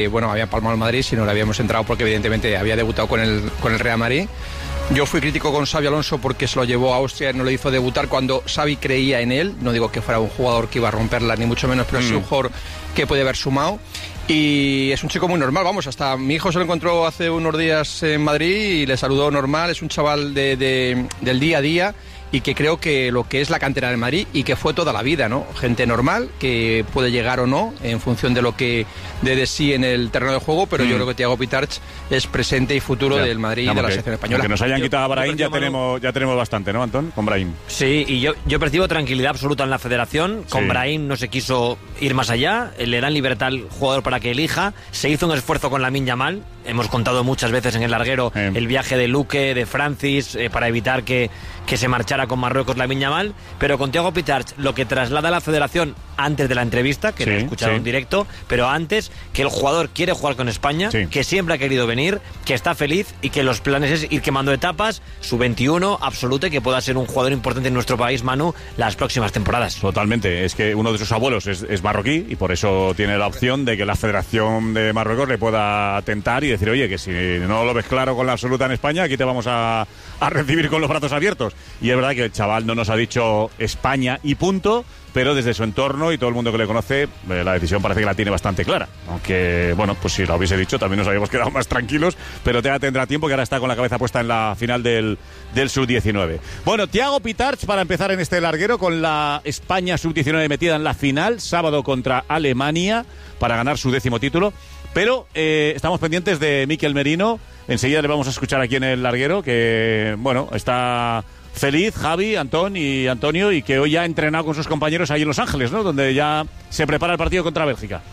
Bueno, había palmado el Madrid, si no le habíamos entrado porque evidentemente había debutado con el Real Madrid. Yo fui crítico con Xabi Alonso porque se lo llevó a Austria y no lo hizo debutar cuando Xavi creía en él. No digo que fuera un jugador que iba a romperla, ni mucho menos, pero es un jugador que puede haber sumado. Y es un chico muy normal, vamos, hasta mi hijo se lo encontró hace unos días en Madrid y le saludó normal. Es un chaval del día a día y que creo que lo que es la cantera del Madrid y que fue toda la vida, ¿no? Gente normal que puede llegar o no en función de lo que dé de sí en el terreno de juego, pero yo creo que Thiago Pitarch es presente y futuro del Madrid y de la selección española. Que nos hayan quitado a Brahim ya tenemos bastante, ¿no, Antón? Con Brahim. Sí, y yo percibo tranquilidad absoluta en la federación. Con Brahim no se quiso ir más allá, le dan libertad al jugador para que elija. Se hizo un esfuerzo con Lamine Yamal. Hemos contado muchas veces en el larguero el viaje de Luque, de Francis, para evitar que se marchara con Marruecos Lamine Yamal, pero con Thiago Pitarch lo que traslada a la federación antes de la entrevista, que lo he escuchado en directo, pero antes, que el jugador quiere jugar con España, que siempre ha querido venir, que está feliz y que los planes es ir quemando etapas, su 21 absoluto, y que pueda ser un jugador importante en nuestro país, Manu, las próximas temporadas. Totalmente, es que uno de sus abuelos es marroquí y por eso tiene la opción de que la Federación de Marruecos le pueda tentar y decir, oye, que si no lo ves claro con la absoluta en España, aquí te vamos a recibir con los brazos abiertos. Y es verdad que el chaval no nos ha dicho España y punto, pero desde su entorno y todo el mundo que le conoce, la decisión parece que la tiene bastante clara. Aunque, bueno, pues si la hubiese dicho también nos habríamos quedado más tranquilos, pero tendrá tiempo, que ahora está con la cabeza puesta en la final del Sub-19. Bueno, Thiago Pitarch para empezar en este larguero con la España Sub-19 metida en la final, sábado contra Alemania, para ganar su 10º título. Pero estamos pendientes de Mikel Merino. Enseguida le vamos a escuchar aquí en el larguero, que, bueno, está feliz, Javi, Antón y Antonio, y que hoy ya ha entrenado con sus compañeros ahí en Los Ángeles, ¿no? Donde ya se prepara el partido contra Bélgica.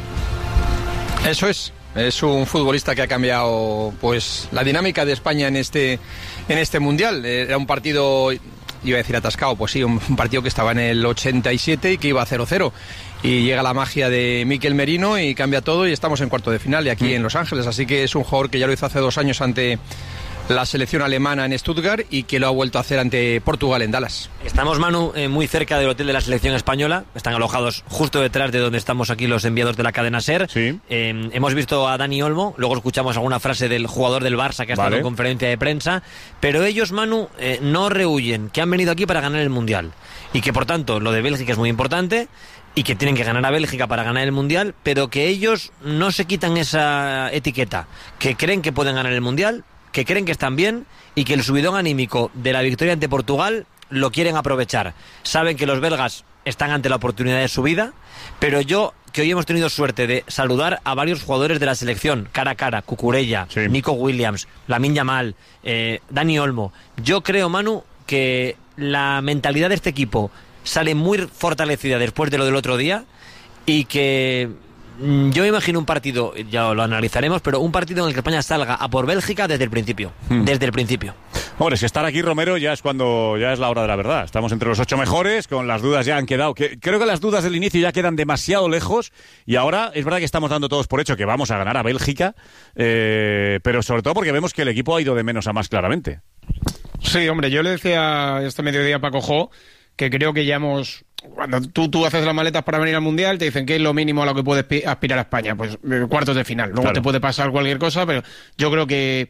Eso es un futbolista que ha cambiado pues la dinámica de España en este Mundial. Era un partido, iba a decir atascado, pues sí, un partido que estaba en el 87 y que iba a 0-0. Y llega la magia de Mikel Merino y cambia todo y estamos en cuarto de final y aquí en Los Ángeles. Así que es un jugador que ya lo hizo hace 2 años ante la selección alemana en Stuttgart y que lo ha vuelto a hacer ante Portugal en Dallas. Estamos, Manu, muy cerca del hotel de la selección española. Están alojados justo detrás de donde estamos aquí los enviados de la cadena SER. Sí. Hemos visto a Dani Olmo, luego escuchamos alguna frase del jugador del Barça que ha estado en conferencia de prensa, pero ellos, Manu, no rehuyen que han venido aquí para ganar el Mundial y que por tanto lo de Bélgica es muy importante y que tienen que ganar a Bélgica para ganar el Mundial, pero que ellos no se quitan esa etiqueta, que creen que pueden ganar el Mundial, que creen que están bien y que el subidón anímico de la victoria ante Portugal lo quieren aprovechar. Saben que los belgas están ante la oportunidad de su vida, pero que hoy hemos tenido suerte de saludar a varios jugadores de la selección, cara a cara, Cucurella, Nico Williams, Lamine Yamal, Dani Olmo. Yo creo, Manu, que la mentalidad de este equipo sale muy fortalecida después de lo del otro día y que yo me imagino un partido, ya lo analizaremos, pero un partido en el que España salga a por Bélgica desde el principio. Desde el principio. Hombre, si estar aquí, Romero, ya es la hora de la verdad. Estamos entre los 8 mejores, con las dudas ya han quedado. Creo que las dudas del inicio ya quedan demasiado lejos y ahora es verdad que estamos dando todos por hecho que vamos a ganar a Bélgica, pero sobre todo porque vemos que el equipo ha ido de menos a más claramente. Sí, hombre, yo le decía este mediodía a Paco Jo que creo que ya hemos... Cuando tú haces las maletas para venir al Mundial, te dicen que es lo mínimo a lo que puede aspirar a España, pues cuartos de final. Luego te puede pasar cualquier cosa, pero yo creo que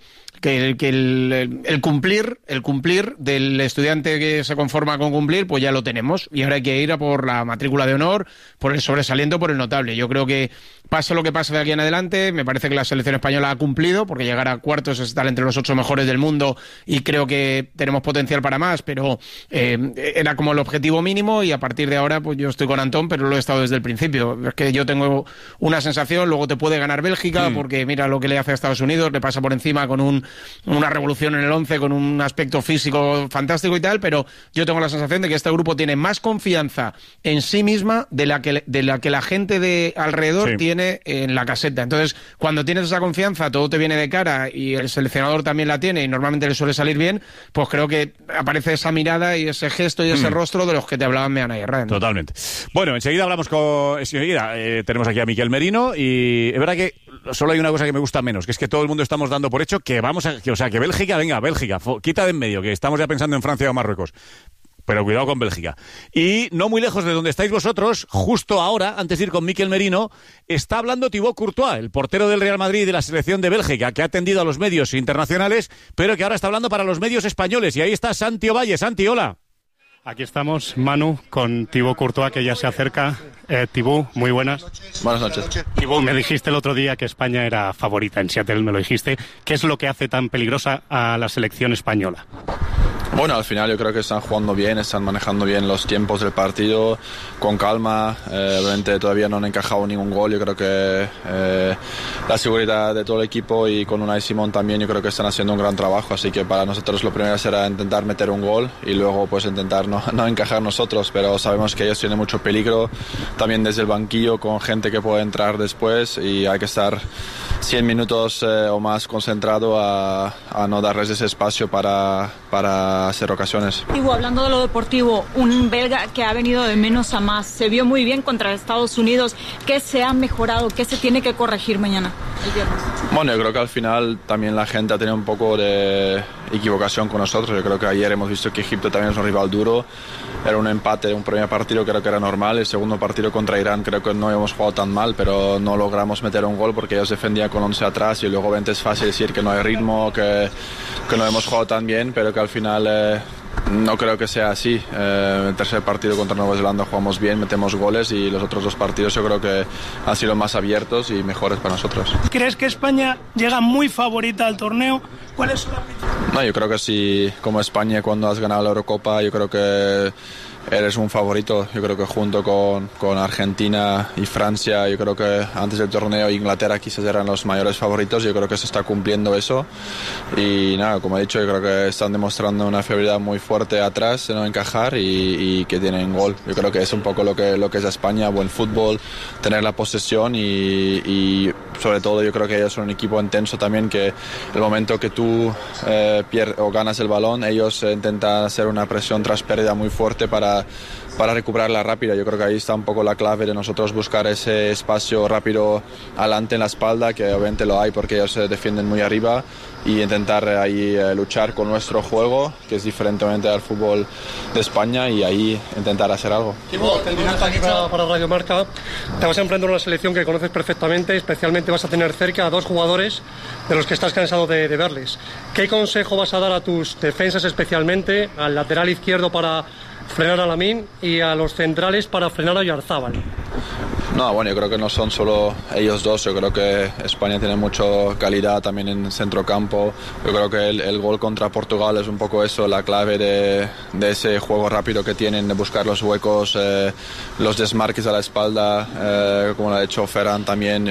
el cumplir del estudiante que se conforma con cumplir, pues ya lo tenemos. Y ahora hay que ir a por la matrícula de honor, por el sobresaliente, por el notable. Yo creo que pase lo que pase de aquí en adelante, me parece que la selección española ha cumplido, porque llegar a cuartos es estar entre los 8 mejores del mundo y creo que tenemos potencial para más, pero era como el objetivo mínimo y a partir de ahora pues yo estoy con Antón, pero lo he estado desde el principio. Es que yo tengo una sensación, luego te puede ganar Bélgica, porque mira lo que le hace a Estados Unidos, le pasa por encima con una revolución en el 11, con un aspecto físico fantástico y tal, pero yo tengo la sensación de que este grupo tiene más confianza en sí misma de la que la gente de alrededor tiene en la caseta. Entonces, cuando tienes esa confianza, todo te viene de cara y el seleccionador también la tiene y normalmente le suele salir bien, pues creo que aparece esa mirada y ese gesto y ese rostro de los que te hablaban Meana y Herrera. Totalmente. Bueno, enseguida hablamos tenemos aquí a Mikel Merino y es verdad que solo hay una cosa que me gusta menos, que es que todo el mundo estamos dando por hecho que que Bélgica, venga, Bélgica, quita de en medio, que estamos ya pensando en Francia o Marruecos. pero cuidado con Bélgica. Y no muy lejos de donde estáis vosotros, justo ahora, antes de ir con Mikel Merino, está hablando Thibaut Courtois, el portero del Real Madrid y de la selección de Bélgica, que ha atendido a los medios internacionales, pero que ahora está hablando para los medios españoles. Y ahí está Santi Ovalle. Santi, hola. Aquí estamos, Manu, con Thibaut Courtois, que ya se acerca. Thibaut, muy buenas. Buenas noches. Thibaut, me dijiste el otro día que España era favorita en Seattle, me lo dijiste. ¿Qué es lo que hace tan peligrosa a la selección española? Bueno, al final yo creo que están jugando bien, están manejando bien los tiempos del partido, con calma. Obviamente todavía no han encajado ningún gol. Yo creo que la seguridad de todo el equipo y con Unai Simón también yo creo que están haciendo un gran trabajo. Así que para nosotros lo primero será intentar meter un gol y luego pues intentar no encajar nosotros. Pero sabemos que ellos tienen mucho peligro también desde el banquillo con gente que puede entrar después y hay que estar 100 minutos o más concentrado a no darles ese espacio para hacer ocasiones. Hablando de lo deportivo, un belga que ha venido de menos a más, se vio muy bien contra Estados Unidos. ¿Qué se ha mejorado? ¿Qué se tiene que corregir mañana, el viernes? Bueno, yo creo que al final también la gente ha tenido un poco de equivocación con nosotros. Yo creo que ayer hemos visto que Egipto también es un rival duro. Era un empate, un primer partido creo que era normal. El segundo partido contra Irán creo que no hemos jugado tan mal, pero no logramos meter un gol porque ellos defendían con 11 atrás y luego es fácil decir que no hay ritmo, que no hemos jugado tan bien, pero que al final no creo que sea así. El tercer partido contra Nueva Zelanda jugamos bien, metemos goles y los otros dos partidos yo creo que han sido más abiertos y mejores para nosotros. ¿Crees que España llega muy favorita al torneo? ¿Cuál es su opinión? No, yo creo que sí, como España cuando has ganado la Eurocopa, yo creo que eres un favorito. Yo creo que junto con Argentina y Francia, yo creo que antes del torneo Inglaterra quizás eran los mayores favoritos. Yo creo que se está cumpliendo eso y nada, como he dicho, yo creo que están demostrando una fiabilidad muy fuerte atrás de no encajar y que tienen gol. Yo creo que es un poco lo que es España, buen fútbol, tener la posesión y sobre todo yo creo que ellos son un equipo intenso también, que el momento que tú pierdes o ganas el balón, ellos intentan hacer una presión tras pérdida muy fuerte para recuperarla rápida. Yo creo que ahí está un poco la clave de nosotros buscar ese espacio rápido adelante en la espalda, que obviamente lo hay porque ellos se defienden muy arriba, y intentar ahí luchar con nuestro juego, que es diferente al fútbol de España, y ahí intentar hacer algo. Para Radio Marca, te vas a enfrentar a una selección que conoces perfectamente, especialmente vas a tener cerca a dos jugadores de los que estás cansado de verles. ¿Qué consejo vas a dar a tus defensas, especialmente al lateral izquierdo para frenar a Lamine y a los centrales para frenar a Oyarzabal? No, bueno, yo creo que no son solo ellos dos. Yo creo que España tiene mucha calidad también en centrocampo. Yo creo que el gol contra Portugal es un poco eso, la clave de ese juego rápido que tienen, de buscar los huecos, los desmarques a la espalda, como lo ha hecho Ferran también,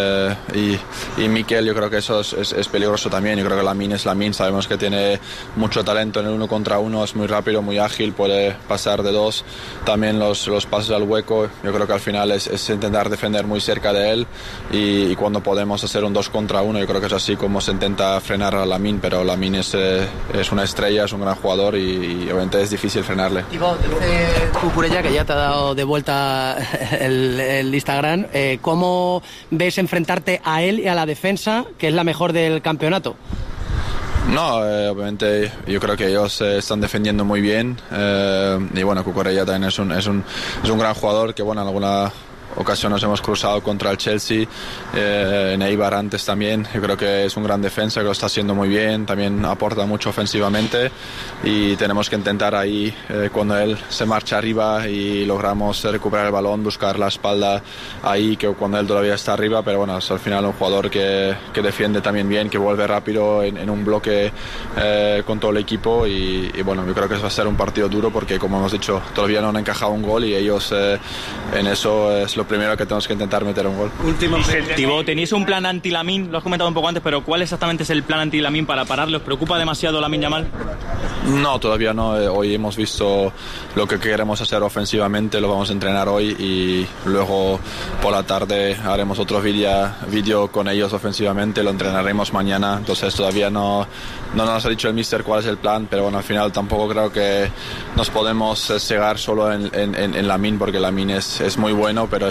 y Mikel. Yo creo que eso es peligroso también. Yo creo que Lamine es Lamine. Sabemos que tiene mucho talento en el 1 contra 1, es muy rápido, muy ágil, puede pasar de dos. También los pases al hueco. Yo creo que al final es intentar defender muy cerca de él y cuando podemos hacer un 2 contra 1, yo creo que es así como se intenta frenar a Lamine, pero Lamine es una estrella, es un gran jugador y obviamente es difícil frenarle. Thibaut, dice Cucurella, que ya te ha dado de vuelta el Instagram, ¿cómo ves enfrentarte a él y a la defensa, que es la mejor del campeonato? No, obviamente yo creo que ellos están defendiendo muy bien, y bueno, Cucurella también es un gran jugador que, bueno, en alguna ocasión nos hemos cruzado contra el Chelsea, en Eibar antes también. Yo creo que es un gran defensa, que lo está haciendo muy bien, también aporta mucho ofensivamente y tenemos que intentar ahí, cuando él se marcha arriba y logramos recuperar el balón, buscar la espalda ahí, que cuando él todavía está arriba, pero bueno, es al final un jugador que defiende también bien, que vuelve rápido en un bloque con todo el equipo y bueno, yo creo que va a ser un partido duro porque, como hemos dicho, todavía no han encajado un gol y ellos en eso es lo primero que tenemos que intentar, meter un gol. Thibaut, tenéis un plan anti-Lamine, lo has comentado un poco antes, pero ¿cuál exactamente es el plan anti-Lamine para pararlo? ¿Os preocupa demasiado Lamine Yamal? No, todavía no. Hoy hemos visto lo que queremos hacer ofensivamente, lo vamos a entrenar hoy y luego por la tarde haremos otro vídeo con ellos ofensivamente, lo entrenaremos mañana. Entonces todavía no nos ha dicho el míster cuál es el plan, pero bueno, al final tampoco creo que nos podemos cegar solo en Lamine, porque Lamine es muy bueno, pero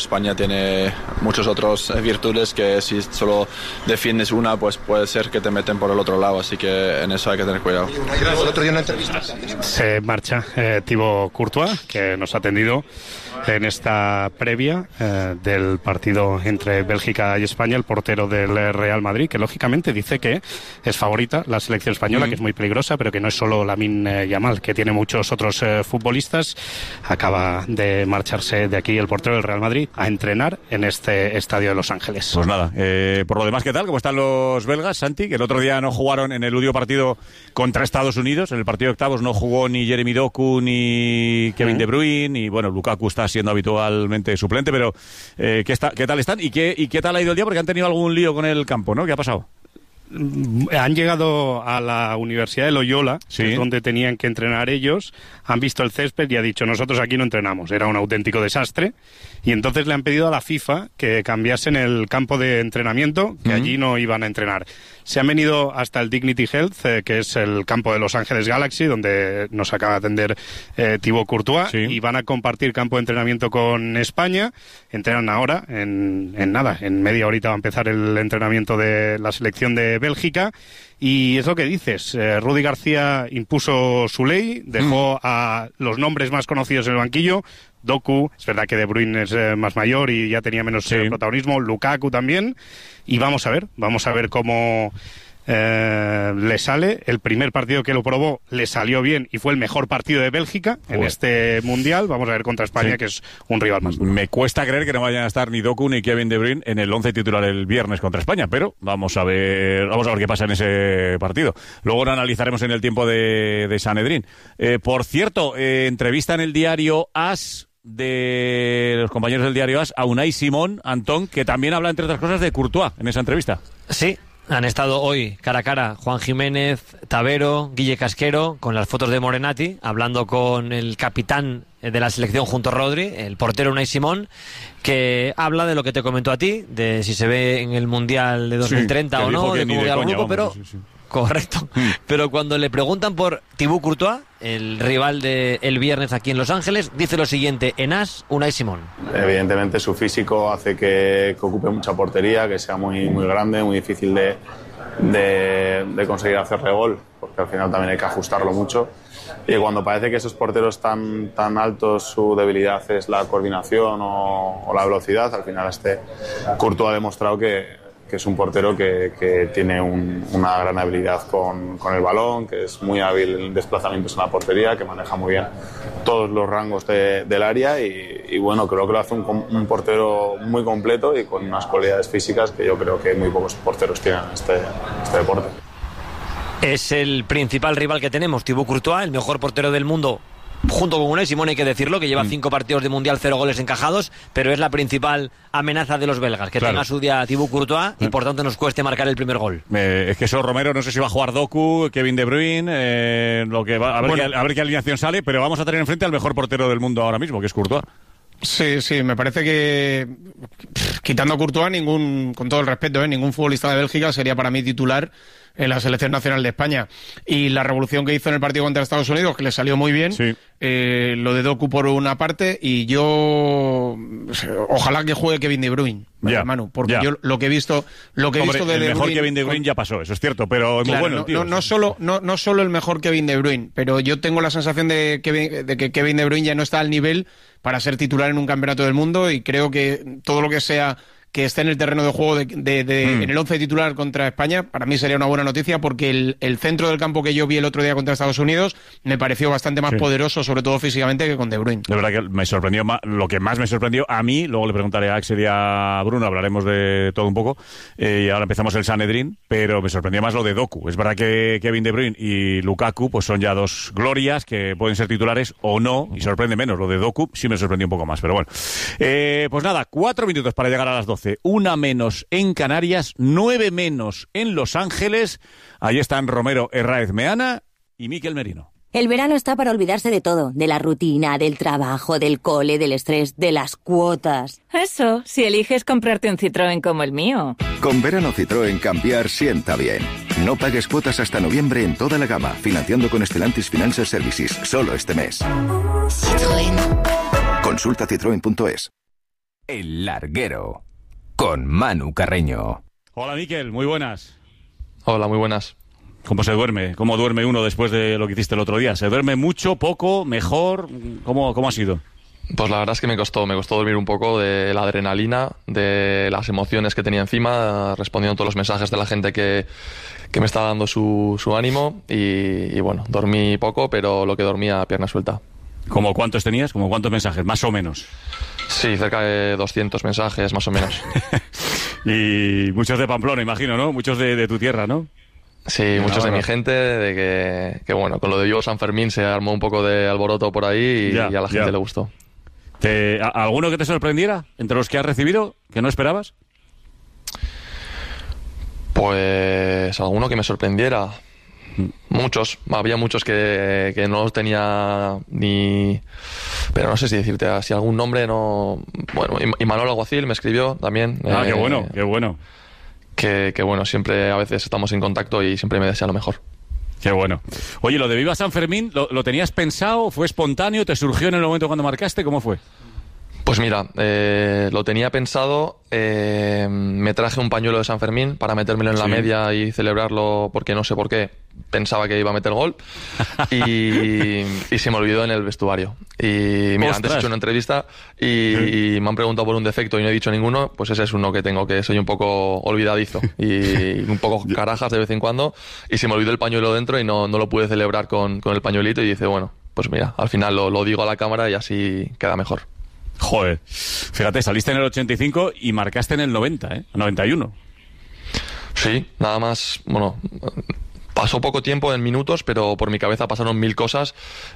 España tiene muchas otras virtudes que si solo defiendes una, pues puede ser que te meten por el otro lado, así que en eso hay que tener cuidado. El otro día en una entrevista se marcha Thibaut Courtois, que nos ha atendido en esta previa del partido entre Bélgica y España, el portero del Real Madrid, que lógicamente dice que es favorita la selección española, que es muy peligrosa, pero que no es solo Lamine Yamal, que tiene muchos otros futbolistas. Acaba de marcharse de aquí el portero del Real Madrid a entrenar en este estadio de Los Ángeles. Pues nada, por lo demás, ¿qué tal? ¿Cómo están los belgas, Santi? Que el otro día no jugaron en el último partido contra Estados Unidos. En el partido de octavos no jugó ni Jeremy Doku ni Kevin De Bruyne, y bueno, Lukaku está siendo habitualmente suplente, pero ¿qué tal están? ¿Y qué tal ha ido el día? Porque han tenido algún lío con el campo, ¿no? ¿Qué ha pasado? Han llegado a la Universidad de Loyola, sí, que es donde tenían que entrenar ellos, han visto el césped y ha dicho, nosotros aquí no entrenamos, era un auténtico desastre, y entonces le han pedido a la FIFA que cambiasen el campo de entrenamiento, que allí no iban a entrenar. Se han venido hasta el Dignity Health, que es el campo de Los Ángeles Galaxy, donde nos acaba de atender Thibaut Courtois, sí, y van a compartir campo de entrenamiento con España. Entrenan ahora, en media horita va a empezar el entrenamiento de la selección de Bélgica. Y es lo que dices, Rudy García impuso su ley, dejó a los nombres más conocidos en el banquillo. Doku, es verdad que De Bruyne es más mayor y ya tenía menos protagonismo, Lukaku también, y vamos a ver cómo le sale. El primer partido que lo probó le salió bien y fue el mejor partido de Bélgica en este Mundial. Vamos a ver contra España, que es un rival más duro. Me cuesta creer que no vayan a estar ni Doku ni Kevin De Bruyne en el 11 titular el viernes contra España, pero vamos a ver qué pasa en ese partido. Luego lo analizaremos en el tiempo de Sanedrín. Por cierto, entrevista en el diario AS de los compañeros del diario AS a Unai Simón, Antón, que también habla, entre otras cosas, de Courtois en esa entrevista. Sí, han estado hoy cara a cara Juan Jiménez, Tavero, Guille Casquero, con las fotos de Morenati, hablando con el capitán de la selección junto a Rodri, el portero Unai Simón, que habla de lo que te comentó a ti, de si se ve en el Mundial de 2030 o no, de cómo queda el grupo, pero... Correcto. Pero cuando le preguntan por Thibaut Courtois, el rival del viernes aquí en Los Ángeles, dice lo siguiente en AS, Unai Simón. Evidentemente su físico hace que ocupe mucha portería, que sea muy, muy grande, muy difícil de conseguir hacerle gol, porque al final también hay que ajustarlo mucho. Y cuando parece que esos porteros tan altos, su debilidad es la coordinación o la velocidad, al final Courtois ha demostrado que es un portero que tiene una gran habilidad con el balón, que es muy hábil en desplazamientos en la portería, que maneja muy bien todos los rangos del área y bueno, creo que lo hace un portero muy completo y con unas cualidades físicas que yo creo que muy pocos porteros tienen en este deporte. Es el principal rival que tenemos, Thibaut Courtois, el mejor portero del mundo, junto con Unai Simón, hay que decirlo, que lleva 5 partidos de Mundial, 0 goles encajados, pero es la principal amenaza de los belgas, que tenga su día Thibaut Courtois y por tanto nos cueste marcar el primer gol. Es que eso, Romero, no sé si va a jugar Doku, Kevin De Bruyne, a ver qué alineación sale, pero vamos a tener enfrente al mejor portero del mundo ahora mismo, que es Courtois. Sí, me parece que quitando a Courtois, con todo el respeto, ningún futbolista de Bélgica sería para mí titular en la selección nacional de España. Y la revolución que hizo en el partido contra Estados Unidos, que le salió muy bien, lo de Doku por una parte, y yo ojalá que juegue Kevin De Bruyne, Manu, porque yo lo que he visto de De Bruyne, el mejor Kevin De Bruyne ya pasó, eso es cierto, pero es muy bueno el tío. No solo el mejor Kevin De Bruyne, pero yo tengo la sensación de que Kevin De Bruyne ya no está al nivel para ser titular en un campeonato del mundo, y creo que todo lo que sea que esté en el terreno de juego en el 11 titular contra España, para mí sería una buena noticia, porque el centro del campo que yo vi el otro día contra Estados Unidos me pareció bastante más poderoso, sobre todo físicamente, que con De Bruyne. De verdad que me sorprendió lo que más me sorprendió a mí, luego le preguntaré a Axel y a Bruno, hablaremos de todo un poco, y ahora empezamos el Sanedrín, pero me sorprendió más lo de Doku. Es verdad que Kevin De Bruyne y Lukaku pues son ya dos glorias que pueden ser titulares o no, y sorprende menos. Lo de Doku sí me sorprendió un poco más, pero bueno. Pues nada, 4 minutos para llegar a las 12. 1 menos en Canarias, 9 menos en Los Ángeles. Ahí están Romero Herráez Meana y Miquel Merino. El verano está para olvidarse de todo, de la rutina, del trabajo, del cole, del estrés, de las cuotas. Eso, si eliges comprarte un Citroën como el mío. Con verano Citroën cambiar sienta bien. No pagues cuotas hasta noviembre en toda la gama, financiando con Stellantis Financial Services, solo este mes. Citroën. Consulta citroen.es. El Larguero, con Manu Carreño. Hola, Miquel, muy buenas. Hola, muy buenas. ¿Cómo se duerme? ¿Cómo duerme uno después de lo que hiciste el otro día? ¿Se duerme mucho, poco, mejor? ¿Cómo ha sido? Pues la verdad es que me costó dormir un poco de la adrenalina, de las emociones que tenía encima, respondiendo a todos los mensajes de la gente que me estaba dando su ánimo y bueno, dormí poco, pero lo que dormía a pierna suelta. ¿Cómo cuántos tenías? ¿Cómo cuántos mensajes? ¿Más o menos? Sí, cerca de 200 mensajes, más o menos. Y muchos de Pamplona, imagino, ¿no? Muchos de tu tierra, ¿no? Sí, muchos de mi gente, de que bueno, con lo de Vivo San Fermín se armó un poco de alboroto por ahí y a la gente le gustó. ¿Alguno que te sorprendiera entre los que has recibido, que no esperabas? Pues alguno que me sorprendiera. Muchos, había muchos que no los tenía ni... Pero no sé si decirte si algún nombre no... Bueno, y Manuel Alguacil me escribió también. Qué bueno, qué bueno. Que bueno, siempre a veces estamos en contacto y siempre me desea lo mejor. Qué bueno. Oye, lo de Viva San Fermín, ¿lo tenías pensado? ¿Fue espontáneo? ¿Te surgió en el momento cuando marcaste? ¿Cómo fue? Pues mira, lo tenía pensado, me traje un pañuelo de San Fermín para metérmelo en la media y celebrarlo porque no sé por qué pensaba que iba a meter gol y se me olvidó en el vestuario. Y mira, antes he hecho una entrevista y me han preguntado por un defecto y no he dicho ninguno, pues ese es uno que tengo, que soy un poco olvidadizo y un poco carajas de vez en cuando, y se me olvidó el pañuelo dentro y no lo pude celebrar con el pañuelito y dice, bueno, pues mira, al final lo digo a la cámara y así queda mejor. Joder, fíjate, saliste en el 85 y marcaste en el 90, ¿eh? 91. Sí, nada más, bueno, pasó poco tiempo en minutos, pero por mi cabeza pasaron 1000 cosas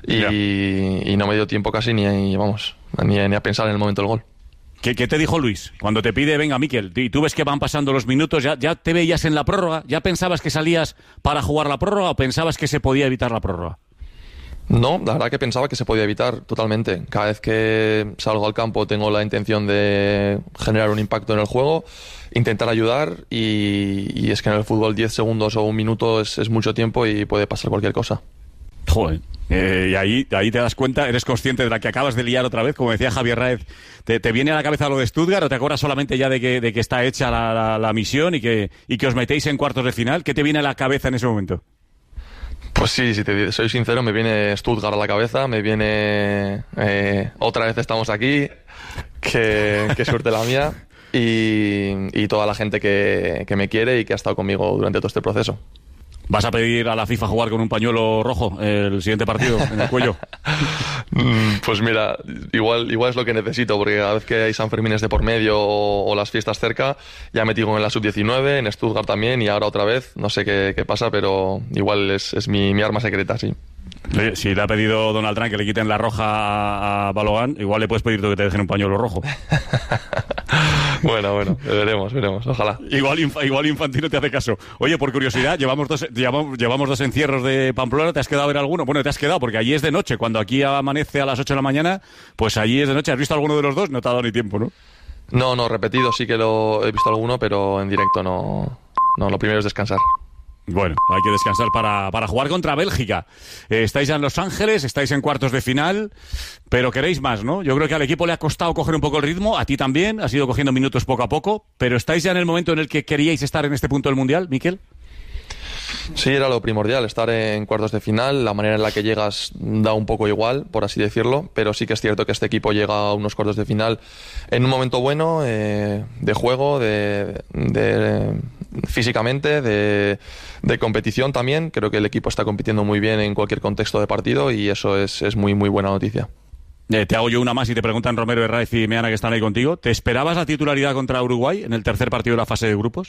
y no me dio tiempo casi ni a pensar en el momento del gol. ¿Qué te dijo Luis? Cuando te pide, venga, Miquel, y tú ves que van pasando los minutos, ¿ya te veías en la prórroga? ¿Ya pensabas que salías para jugar la prórroga o pensabas que se podía evitar la prórroga? No, la verdad que pensaba que se podía evitar totalmente. Cada vez que salgo al campo tengo la intención de generar un impacto en el juego, intentar ayudar y es que en el fútbol 10 segundos o un minuto es mucho tiempo y puede pasar cualquier cosa. Joder, y ahí te das cuenta, eres consciente de la que acabas de liar otra vez, como decía Javier Raez, ¿te viene a la cabeza lo de Stuttgart o te acuerdas solamente ya de que está hecha la misión y que os metéis en cuartos de final? ¿Qué te viene a la cabeza en ese momento? Pues sí, si te soy sincero, me viene Stuttgart a la cabeza, me viene otra vez estamos aquí, qué suerte la mía, y toda la gente que me quiere y que ha estado conmigo durante todo este proceso. ¿Vas a pedir a la FIFA jugar con un pañuelo rojo el siguiente partido en el cuello? Pues mira, igual es lo que necesito, porque cada vez que hay San Fermines de por medio o las fiestas cerca, ya metí en la Sub-19, en Stuttgart también, y ahora otra vez, no sé qué pasa, pero igual es mi arma secreta, sí. Si le ha pedido Donald Trump que le quiten la roja a Balogan, igual le puedes pedir tú que te dejen un pañuelo rojo. Bueno, veremos, ojalá. Igual Infantino te hace caso. Oye, por curiosidad, llevamos dos encierros de Pamplona, ¿te has quedado a ver alguno? Bueno, te has quedado, porque allí es de noche, cuando aquí amanece a las 8 de la mañana, pues allí es de noche. ¿Has visto alguno de los dos? No te ha dado ni tiempo, ¿no? No, repetido sí que lo he visto alguno, pero en directo no, lo primero es descansar. Bueno, hay que descansar para jugar contra Bélgica. Estáis ya en Los Ángeles, estáis en cuartos de final, pero queréis más, ¿no? Yo creo que al equipo le ha costado coger un poco el ritmo, a ti también, has ido cogiendo minutos poco a poco, pero ¿estáis ya en el momento en el que queríais estar en este punto del Mundial, Miquel? Sí, era lo primordial, estar en cuartos de final. La manera en la que llegas da un poco igual, por así decirlo, pero sí que es cierto que este equipo llega a unos cuartos de final en un momento bueno, de juego, de físicamente, de competición también. Creo que el equipo está compitiendo muy bien en cualquier contexto de partido y eso es muy, muy buena noticia. Te hago yo una más y te preguntan Romero Herráez y Meana, que están ahí contigo. ¿Te esperabas la titularidad contra Uruguay en el tercer partido de la fase de grupos?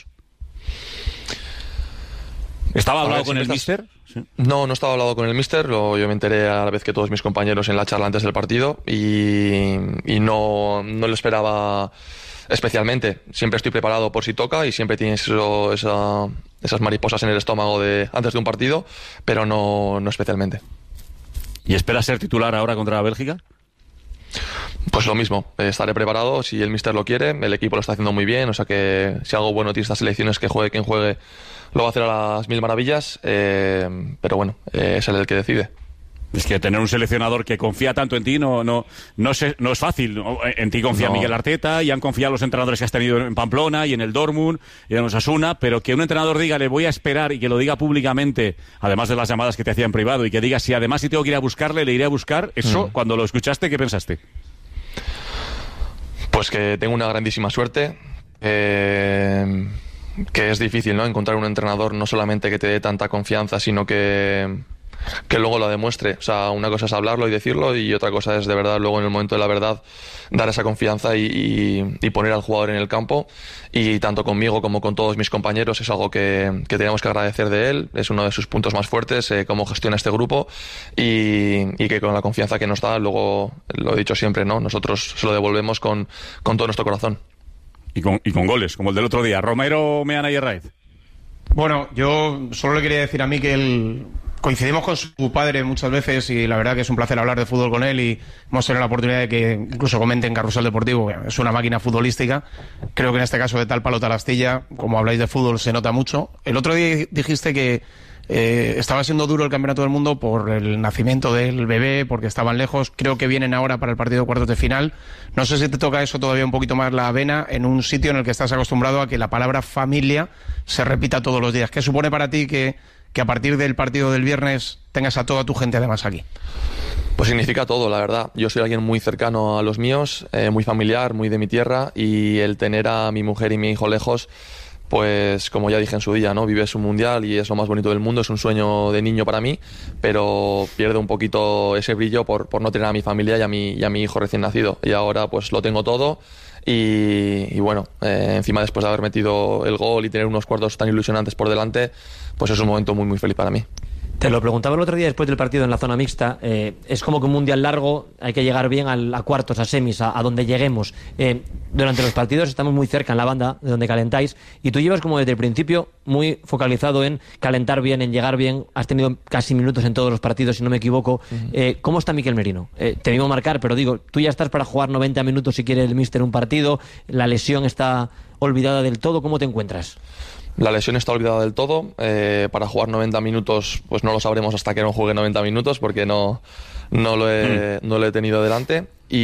¿Estaba hablado con el míster? Sí. No estaba hablado con el míster. Yo me enteré a la vez que todos mis compañeros en la charla antes del partido y no lo esperaba especialmente. Siempre estoy preparado por si toca y siempre tienes esas mariposas en el estómago antes de un partido, pero no especialmente. ¿Y esperas ser titular ahora contra Bélgica? Pues lo mismo, estaré preparado si el míster lo quiere. El equipo lo está haciendo muy bien, o sea que si algo bueno tiene estas selecciones, que juegue quien juegue, lo va a hacer a las 1000 maravillas, pero bueno, es él el que decide. Es que tener un seleccionador que confía tanto en ti no es fácil. En ti confía Miguel Arteta y han confiado los entrenadores que has tenido en Pamplona y en el Dortmund y en Osasuna, pero que un entrenador diga le voy a esperar y que lo diga públicamente, además de las llamadas que te hacía en privado, y que diga si tengo que ir a buscarle, le iré a buscar, eso cuando lo escuchaste, ¿qué pensaste? Pues que tengo una grandísima suerte, que es difícil, ¿no?, encontrar un entrenador no solamente que te dé tanta confianza, sino que luego lo demuestre. O sea, una cosa es hablarlo y decirlo, y otra cosa es de verdad luego en el momento de la verdad dar esa confianza y poner al jugador en el campo. Y tanto conmigo como con todos mis compañeros es algo que tenemos que agradecer de él. Es uno de sus puntos más fuertes, cómo gestiona este grupo, y que con la confianza que nos da, luego lo he dicho siempre, ¿no?, nosotros se lo devolvemos con todo nuestro corazón. Y con goles, como el del otro día. Romero, Meana y Herraiz. Bueno, yo solo le quería decir a mí que coincidimos con su padre muchas veces, y la verdad que es un placer hablar de fútbol con él, y hemos tenido la oportunidad de que incluso comente en Carrusel Deportivo. Es una máquina futbolística. Creo que en este caso de tal palo tal astilla, como habláis de fútbol, se nota mucho. El otro día dijiste que estaba siendo duro el Campeonato del Mundo por el nacimiento del bebé, porque estaban lejos. Creo que vienen ahora para el partido de cuartos de final. No sé si te toca eso todavía un poquito más la vena en un sitio en el que estás acostumbrado a que la palabra familia se repita todos los días. ¿Qué supone para ti que a partir del partido del viernes tengas a toda tu gente además aquí? Pues significa todo, la verdad. Yo soy alguien muy cercano a los míos, muy familiar, muy de mi tierra, y el tener a mi mujer y mi hijo lejos, pues como ya dije en su día, ¿no?, vives un mundial y es lo más bonito del mundo, es un sueño de niño para mí, pero pierde un poquito ese brillo por no tener a mi familia y a mi hijo recién nacido. Y ahora pues lo tengo todo. Y bueno, encima después de haber metido el gol y tener unos cuartos tan ilusionantes por delante, pues es un momento muy muy feliz para mí. Te lo preguntaba el otro día después del partido en la zona mixta. Es como que un mundial largo, hay que llegar bien a cuartos, a semis, a donde lleguemos. Durante los partidos estamos muy cerca en la banda de donde calentáis, y tú llevas como desde el principio muy focalizado en calentar bien, en llegar bien. Has tenido casi minutos en todos los partidos, si no me equivoco. ¿Cómo está Miquel Merino? Te vimos marcar, pero digo, tú ya estás para jugar 90 minutos si quiere el míster un partido. La lesión está olvidada del todo. ¿Cómo te encuentras? La lesión está olvidada del todo. Para jugar 90 minutos, pues no lo sabremos hasta que no juegue 90 minutos, porque no lo he tenido delante.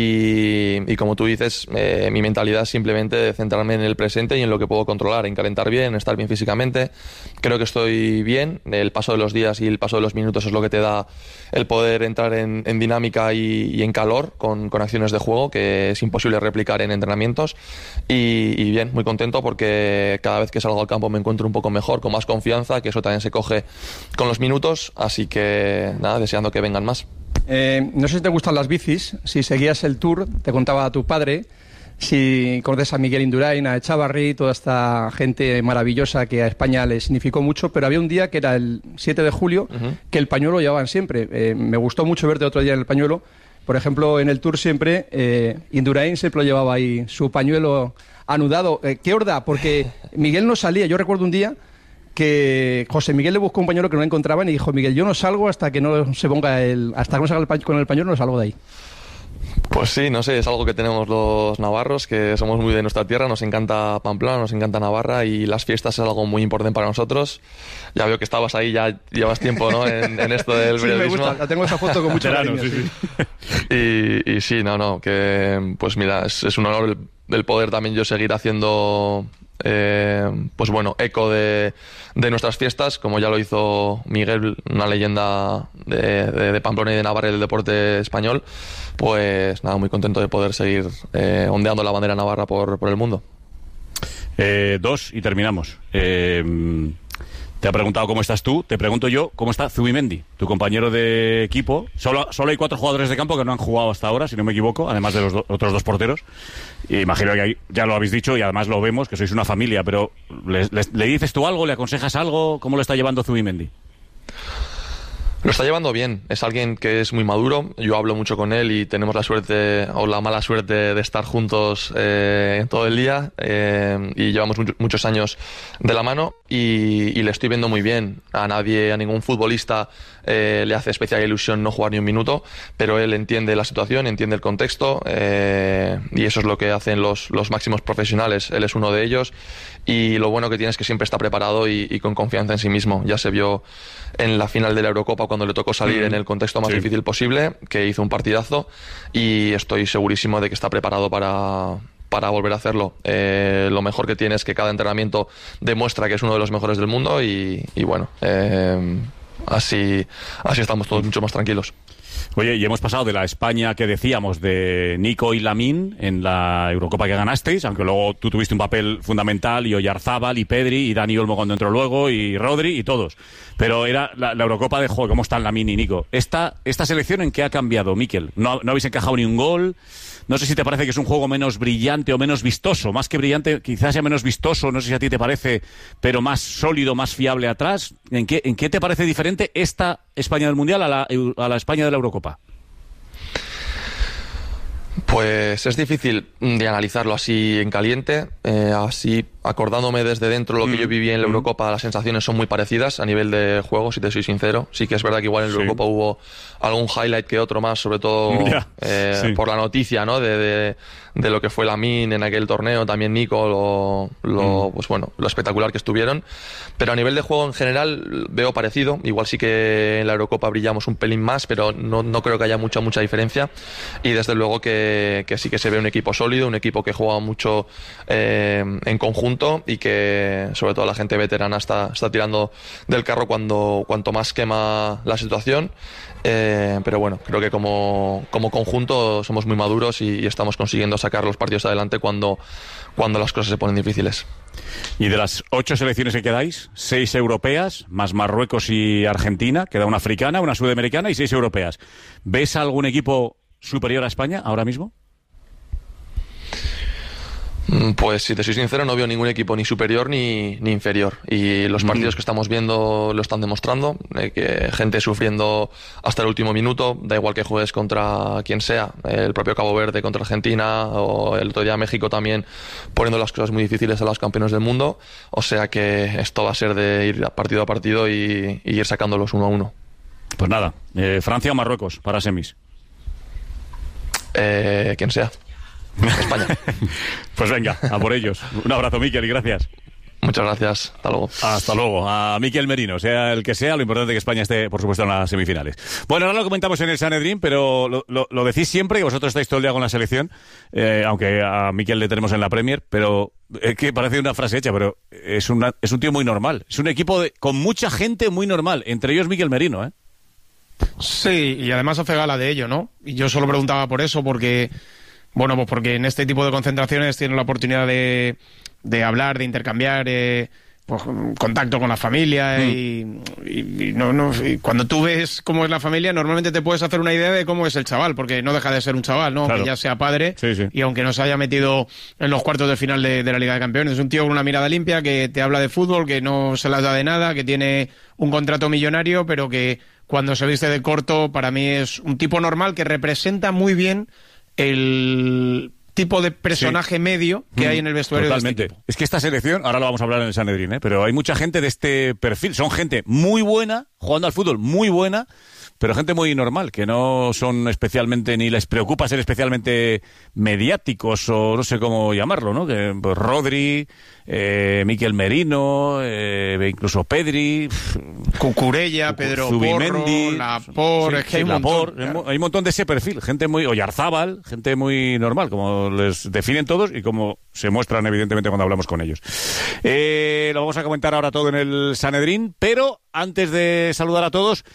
Y como tú dices, mi mentalidad es simplemente de centrarme en el presente y en lo que puedo controlar, en calentar bien, en estar bien físicamente. Creo que estoy bien. El paso de los días y el paso de los minutos es lo que te da el poder entrar en dinámica y en calor con acciones de juego, que es imposible replicar en entrenamientos. Y bien, muy contento porque cada vez que salgo al campo me encuentro un poco mejor, con más confianza, que eso también se coge con los minutos. Así que nada, deseando que vengan más. No sé si te gustan las bicis, si seguías el Tour, te contaba tu padre, si conoces a Miguel Indurain, a Echavarri, toda esta gente maravillosa que a España le significó mucho, pero había un día que era el 7 de julio, que el pañuelo llevaban siempre. Me gustó mucho verte otro día en el pañuelo. Por ejemplo, en el Tour siempre, Indurain siempre lo llevaba ahí, su pañuelo anudado. ¿Qué horda? Porque Miguel no salía. Yo recuerdo un día que José Miguel le buscó un pañuelo que no encontraban y dijo: Miguel, yo no salgo hasta que no se ponga hasta que no salga con el pañuelo, no salgo de ahí. Pues sí, no sé, es algo que tenemos los navarros, que somos muy de nuestra tierra, nos encanta Pamplona, nos encanta Navarra, y las fiestas es algo muy importante para nosotros. Ya veo que estabas ahí, ya llevas tiempo, ¿no?, en esto del periodismo. Me gusta, tengo esa foto con mucho cariño. Y sí, que pues mira, es un honor el poder también yo seguir haciendo pues bueno, eco de nuestras fiestas, como ya lo hizo Miguel, una leyenda de Pamplona y de Navarra y del deporte español. Pues nada, muy contento de poder seguir ondeando la bandera navarra por el mundo. 2 y terminamos. Te ha preguntado cómo estás tú, te pregunto yo cómo está Zubimendi, tu compañero de equipo. Solo hay 4 jugadores de campo que no han jugado hasta ahora, si no me equivoco, además de los otros 2 porteros. Y imagino que ahí ya lo habéis dicho y además lo vemos, que sois una familia, pero ¿le dices tú algo, le aconsejas algo? ¿Cómo lo está llevando Zubimendi? Lo está llevando bien, es alguien que es muy maduro. Yo hablo mucho con él y tenemos la suerte o la mala suerte de estar juntos todo el día, y llevamos muchos años de la mano, y le estoy viendo muy bien. A ningún futbolista le hace especial ilusión no jugar ni un minuto, pero él entiende la situación, entiende el contexto, y eso es lo que hacen los máximos profesionales. Él es uno de ellos, y lo bueno que tiene es que siempre está preparado y con confianza en sí mismo. Ya se vio en la final de la Eurocopa cuando le tocó salir en el contexto más difícil posible, que hizo un partidazo y estoy segurísimo de que está preparado para volver a hacerlo. Lo mejor que tiene es que cada entrenamiento demuestra que es uno de los mejores del mundo y bueno, así estamos todos mucho más tranquilos. Oye, y hemos pasado de la España que decíamos de Nico y Lamine en la Eurocopa que ganasteis, aunque luego tú tuviste un papel fundamental, y Oyarzábal, y Pedri, y Dani Olmo cuando entró luego, y Rodri, y todos. Pero era la Eurocopa de juego, ¿cómo están Lamine y Nico? ¿Esta selección en qué ha cambiado, Mikel? No habéis encajado ni un gol. No sé si te parece que es un juego menos brillante o menos vistoso. Más que brillante, quizás sea menos vistoso, no sé si a ti te parece, pero más sólido, más fiable atrás. ¿En qué te parece diferente esta España del Mundial a la España de la Eurocopa? Pues es difícil de analizarlo así en caliente, así acordándome desde dentro lo que yo viví en la Eurocopa. Las sensaciones son muy parecidas a nivel de juego, si te soy sincero. Sí que es verdad que igual en la Eurocopa hubo algún highlight que otro más, sobre todo por la noticia, ¿no? de lo que fue Lamine en aquel torneo, también Nico, pues bueno, lo espectacular que estuvieron. Pero a nivel de juego en general veo parecido. Igual sí que en la Eurocopa brillamos un pelín más, pero no creo que haya mucha diferencia. Y desde luego que sí que se ve un equipo sólido, un equipo que juega mucho en conjunto, y que sobre todo la gente veterana está tirando del carro cuanto más quema la situación. Pero bueno, creo que como conjunto somos muy maduros y estamos consiguiendo sacar los partidos adelante cuando las cosas se ponen difíciles. Y de las 8 selecciones que quedáis, 6 europeas, más Marruecos y Argentina, queda una africana, una sudamericana y 6 europeas. ¿Ves algún equipo superior a España ahora mismo? Pues si te soy sincero, no veo ningún equipo ni superior ni inferior, y los partidos que estamos viendo lo están demostrando, que gente sufriendo hasta el último minuto, da igual que juegues contra quien sea, el propio Cabo Verde contra Argentina, o el otro día México también poniendo las cosas muy difíciles a los campeones del mundo. O sea que esto va a ser de ir partido a partido y ir sacándolos uno a uno. Pues nada, Francia o Marruecos para semis. Quien sea. España. Pues venga, a por ellos. Un abrazo, Mikel, y gracias. Muchas gracias. Hasta luego. Hasta luego. A Mikel Merino, sea el que sea, lo importante es que España esté, por supuesto, en las semifinales. Bueno, ahora lo comentamos en el Sanedrín, pero lo decís siempre, que vosotros estáis todo el día con la selección, aunque a Mikel le tenemos en la Premier, pero es que parece una frase hecha, pero es un tío muy normal. Es un equipo con mucha gente muy normal, entre ellos Mikel Merino, ¿eh? Sí, y además hace gala de ello, ¿no? Y yo solo preguntaba por eso, porque... Bueno, pues porque en este tipo de concentraciones tienen la oportunidad de hablar, de intercambiar pues, contacto con la familia y cuando tú ves cómo es la familia, normalmente te puedes hacer una idea de cómo es el chaval, porque no deja de ser un chaval, ¿no? Claro. Que ya sea padre, sí. Y aunque no se haya metido en los cuartos de final de la Liga de Campeones, es un tío con una mirada limpia que te habla de fútbol, que no se las da de nada, que tiene un contrato millonario, pero que cuando se viste de corto, para mí es un tipo normal que representa muy bien el tipo de personaje medio que hay en el vestuario. Totalmente. De este equipo. Es que esta selección, ahora lo vamos a hablar en el Sanedrín, pero hay mucha gente de este perfil. Son gente muy buena, jugando al fútbol muy buena, pero gente muy normal, que no son especialmente, ni les preocupa ser especialmente mediáticos, o no sé cómo llamarlo, ¿no? Que, pues, Rodri, Mikel Merino, incluso Pedri, Cucurella, Pedro Zubimendi, Porro, Laporte, es que hay un montón. Hay un montón de ese perfil, gente muy... Oyarzábal, gente muy normal, como les definen todos y como se muestran evidentemente cuando hablamos con ellos. Lo vamos a comentar ahora todo en el Sanedrín, pero antes de saludar a todos...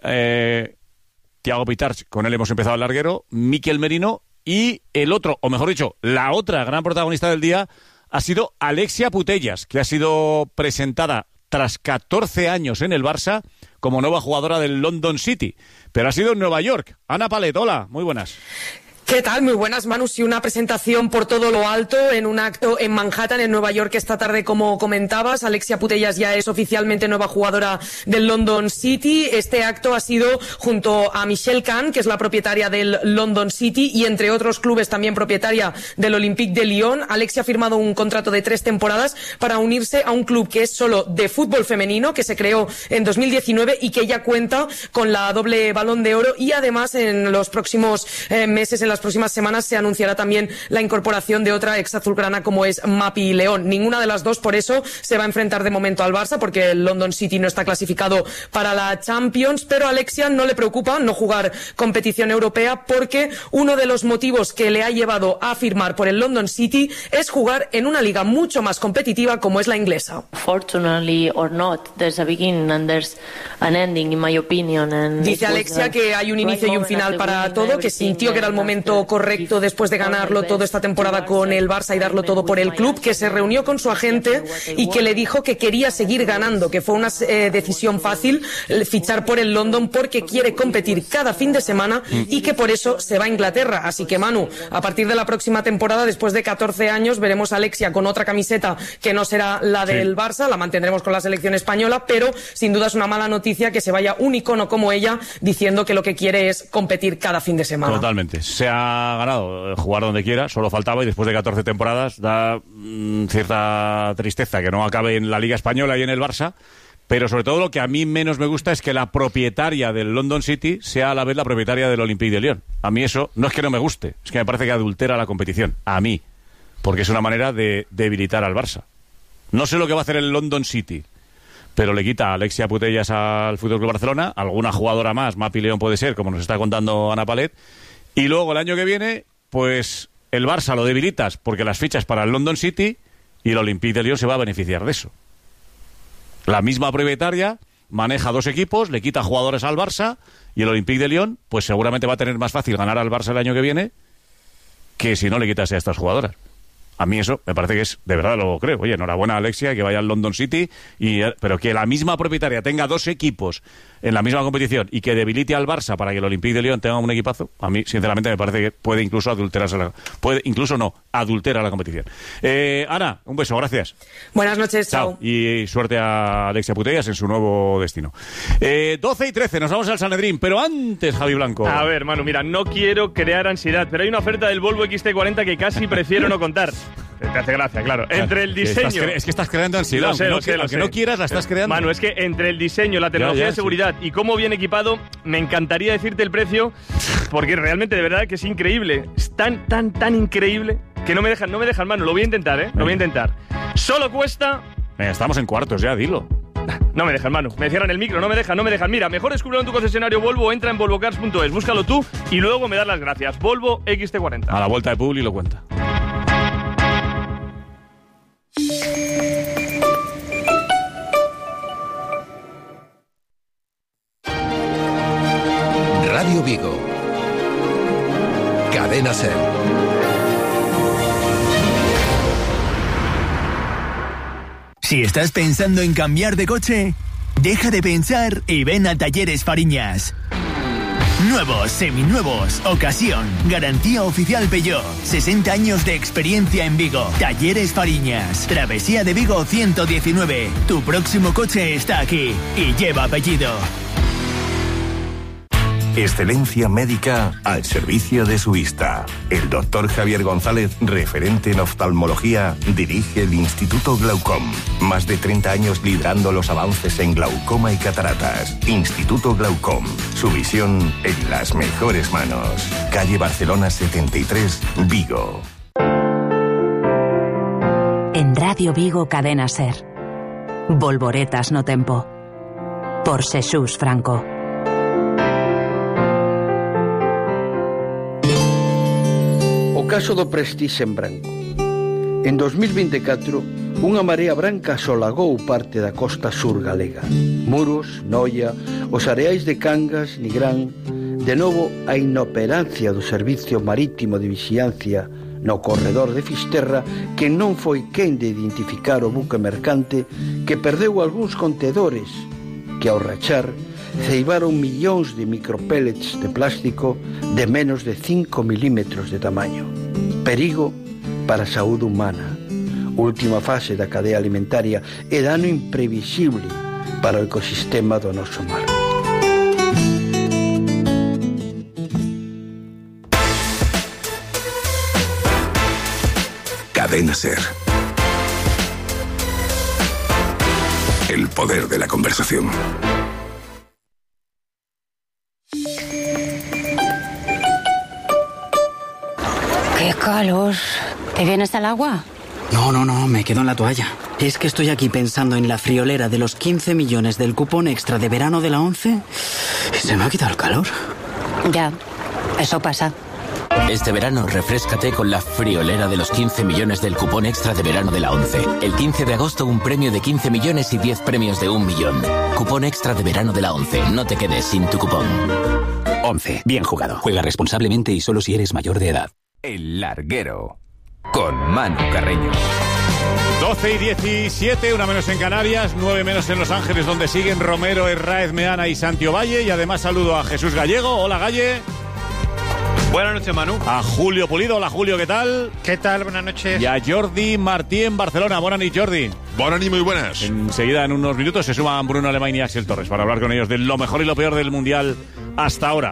Thiago Pitars, con él hemos empezado el larguero, Mikel Merino, y el otro, o mejor dicho, la otra gran protagonista del día ha sido Alexia Putellas, que ha sido presentada tras 14 años en el Barça como nueva jugadora del London City, pero ha sido en Nueva York. Ana Palet, hola, muy buenas. ¿Qué tal? Muy buenas, Manu. Sí, una presentación por todo lo alto en un acto en Manhattan, en Nueva York, esta tarde, como comentabas. Alexia Putellas ya es oficialmente nueva jugadora del London City. Este acto ha sido junto a Michelle Kahn, que es la propietaria del London City, y entre otros clubes también propietaria del Olympique de Lyon. Alexia ha firmado un contrato de 3 temporadas para unirse a un club que es solo de fútbol femenino, que se creó en 2019 y que ya cuenta con la doble Balón de Oro, y además en los próximos meses, en las próximas semanas se anunciará también la incorporación de otra ex azulgrana como es Mapi León. Ninguna de las dos, por eso, se va a enfrentar de momento al Barça, porque el London City no está clasificado para la Champions, pero a Alexia no le preocupa no jugar competición europea, porque uno de los motivos que le ha llevado a firmar por el London City es jugar en una liga mucho más competitiva como es la inglesa. Fortunately or not, there's a beginning and there's an ending, in my opinion. And dice Alexia que hay un inicio y un final para todo, que sintió que era el momento correcto después de ganarlo todo esta temporada con el Barça y darlo todo por el club, que se reunió con su agente y que le dijo que quería seguir ganando, que fue una decisión fácil fichar por el London porque quiere competir cada fin de semana y que por eso se va a Inglaterra. Así que, Manu, a partir de la próxima temporada, después de 14 años, veremos a Alexia con otra camiseta que no será la del Barça, la mantendremos con la selección española, pero sin duda es una mala noticia que se vaya un icono como ella diciendo que lo que quiere es competir cada fin de semana. Totalmente. Se ha ganado jugar donde quiera, solo faltaba, y después de 14 temporadas da cierta tristeza que no acabe en la Liga Española y en el Barça. Pero sobre todo lo que a mí menos me gusta es que la propietaria del London City sea a la vez la propietaria del Olympique de Lyon. A mí eso no es que no me guste, es que me parece que adultera la competición. A mí. Porque es una manera de debilitar al Barça. No sé lo que va a hacer el London City, pero le quita a Alexia Putellas al FC Barcelona, alguna jugadora más, Mapi León puede ser, como nos está contando Ana Palet, y luego el año que viene, pues el Barça lo debilitas porque las fichas para el London City y el Olympique de Lyon se va a beneficiar de eso. La misma propietaria maneja dos equipos, le quita jugadores al Barça y el Olympique de Lyon, pues seguramente va a tener más fácil ganar al Barça el año que viene que si no le quitase a estas jugadoras. A mí eso me parece que es, de verdad lo creo. Oye, enhorabuena a Alexia, que vaya al London City, pero que la misma propietaria tenga dos equipos en la misma competición y que debilite al Barça para que el Olympique de Lyon tenga un equipazo, a mí sinceramente me parece que puede incluso adulterarse adultera la competición. Ana, un beso, gracias. Buenas noches, chao. Y suerte a Alexia Putellas en su nuevo destino. 12:13, nos vamos al Sanedrín, pero antes, Javi Blanco. A ver, Manu, mira, no quiero crear ansiedad, pero hay una oferta del Volvo XT40 que casi prefiero no contar. Te hace gracia, claro. Entre el diseño... Es que estás creando ansiedad. Lo sé. Aunque no quieras, la estás creando. Manu, es que entre el diseño, la tecnología de seguridad y cómo viene equipado, me encantaría decirte el precio, porque realmente, de verdad, que es increíble. Es tan increíble que no me dejan, Manu. Lo voy a intentar, ¿eh? Lo voy a intentar. Solo cuesta... Venga, estamos en cuartos ya, dilo. No me dejan, Manu. Me cierran el micro, no me dejan. Mira, mejor descúbrelo en tu concesionario Volvo, entra en volvocars.es, búscalo tú y luego me das las gracias. Volvo XT40. A la vuelta de Publi lo cuenta. Radio Vigo. Cadena SER. Si estás pensando en cambiar de coche, deja de pensar y ven a Talleres Fariñas. Nuevos, seminuevos, ocasión, garantía oficial Peugeot, 60 años de experiencia en Vigo. Talleres Fariñas, Travesía de Vigo 119. Tu próximo coche está aquí y lleva apellido. Excelencia médica al servicio de su vista. El doctor Javier González, referente en oftalmología, dirige el Instituto Glaucom. Más de 30 años liderando los avances en glaucoma y cataratas. Instituto Glaucom. Su visión en las mejores manos. Calle Barcelona 73, Vigo. En Radio Vigo, Cadena SER. Volvoretas no tempo. Por Xesús Franco. O caso do Prestige en branco. En 2024, unha marea branca asolagou parte da costa sur galega. Muros, Noia, os areais de Cangas, Nigrán, de novo a inoperancia do Servicio Marítimo de Vixiancia no corredor de Fisterra, que non foi quen de identificar o buque mercante que perdeu algúns contedores que ao rachar ceibaron millóns de micropellets de plástico de menos de 5 milímetros de tamaño. Perigo para a saúde humana, última fase da cadea alimentaria e dano imprevisible para o ecosistema do noso mar. Cadena SER. El poder de la conversación. calor. ¿Te vienes al agua? No, me quedo en la toalla. Es que estoy aquí pensando en la friolera de los 15 millones del cupón extra de verano de la 11 y se me ha quitado el calor. Ya, eso pasa. Este verano refréscate con la friolera de los 15 millones del cupón extra de verano de la 11. El 15 de agosto un premio de 15 millones y 10 premios de 1 millón. Cupón extra de verano de la 11. No te quedes sin tu cupón. 11. Bien jugado. Juega responsablemente y solo si eres mayor de edad. El Larguero. Con Manu Carreño. 12:17, una menos en Canarias, 9 menos en Los Ángeles, donde siguen Romero, Herráez, Meana y Santi Ovalle. Y además saludo a Jesús Gallego. Hola, Galle. Buenas noches, Manu. A Julio Pulido. Hola, Julio, ¿qué tal? ¿Qué tal? Buenas noches. Y a Jordi Martí en Barcelona. Buenas noches, Jordi. Buenas y muy buenas. Enseguida, en unos minutos, se suman Bruno Alemán y Axel Torres para hablar con ellos de lo mejor y lo peor del Mundial hasta ahora.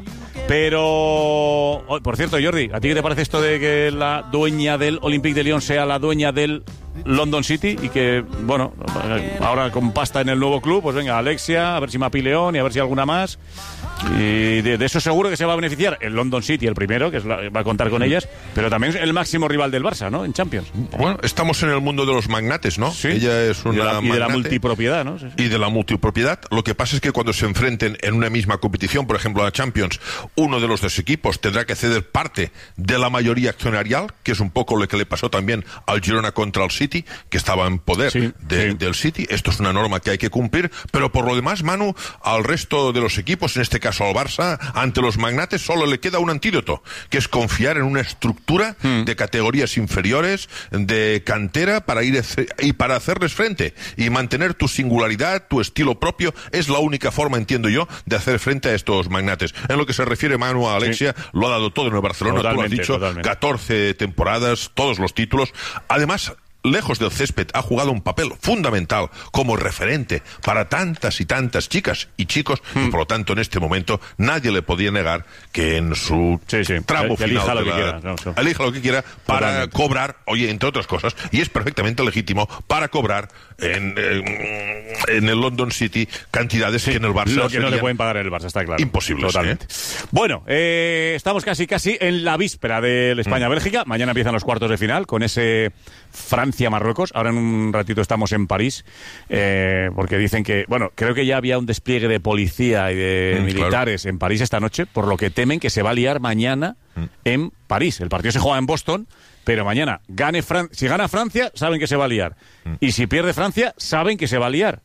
Pero, por cierto, Jordi, ¿a ti qué te parece esto de que la dueña del Olympique de Lyon sea la dueña del London City y que, bueno, ahora con pasta en el nuevo club, pues venga, Alexia, a ver si Mapi León y a ver si alguna más? Y de eso seguro que se va a beneficiar el London City, el primero, que va a contar con ellas, pero también el máximo rival del Barça, ¿no? En Champions. Bueno, estamos en el mundo de los magnates, ¿no? Sí. Ella es una y de la multipropiedad, ¿no? Sí. Y de la multipropiedad. Lo que pasa es que cuando se enfrenten en una misma competición, por ejemplo, la Champions, uno de los dos equipos tendrá que ceder parte de la mayoría accionarial, que es un poco lo que le pasó también al Girona contra el City, que estaba en poder del City. Esto es una norma que hay que cumplir, pero por lo demás, Manu, al resto de los equipos, en este caso al Barça, ante los magnates solo le queda un antídoto, que es confiar en una estructura de categorías inferiores, de cantera, para hacerles frente y mantener tu singularidad, tu estilo propio. Es la única forma, entiendo yo, de hacer frente a estos magnates. En lo que se refiere, Manu, a Alexia, lo ha dado todo en el Barcelona, tú lo has dicho, 14 temporadas, todos los títulos. Además, lejos del césped, ha jugado un papel fundamental como referente para tantas y tantas chicas y chicos, y por lo tanto en este momento nadie le podía negar que en su tramo final elija lo que quiera para cobrar, oye, entre otras cosas, y es perfectamente legítimo, para cobrar en el London City cantidades que en el Barça lo que no le pueden pagar en el Barça, está claro. Imposible. Totalmente. Bueno, estamos casi en la víspera del España-Bélgica. Mañana empiezan los cuartos de final con ese Francia-Marruecos. Ahora en un ratito estamos en París, porque dicen que, bueno, creo que ya había un despliegue de policía y de militares en París esta noche, por lo que temen que se va a liar mañana en París. El partido se juega en Boston, pero mañana si gana Francia, saben que se va a liar. Y si pierde Francia, saben que se va a liar.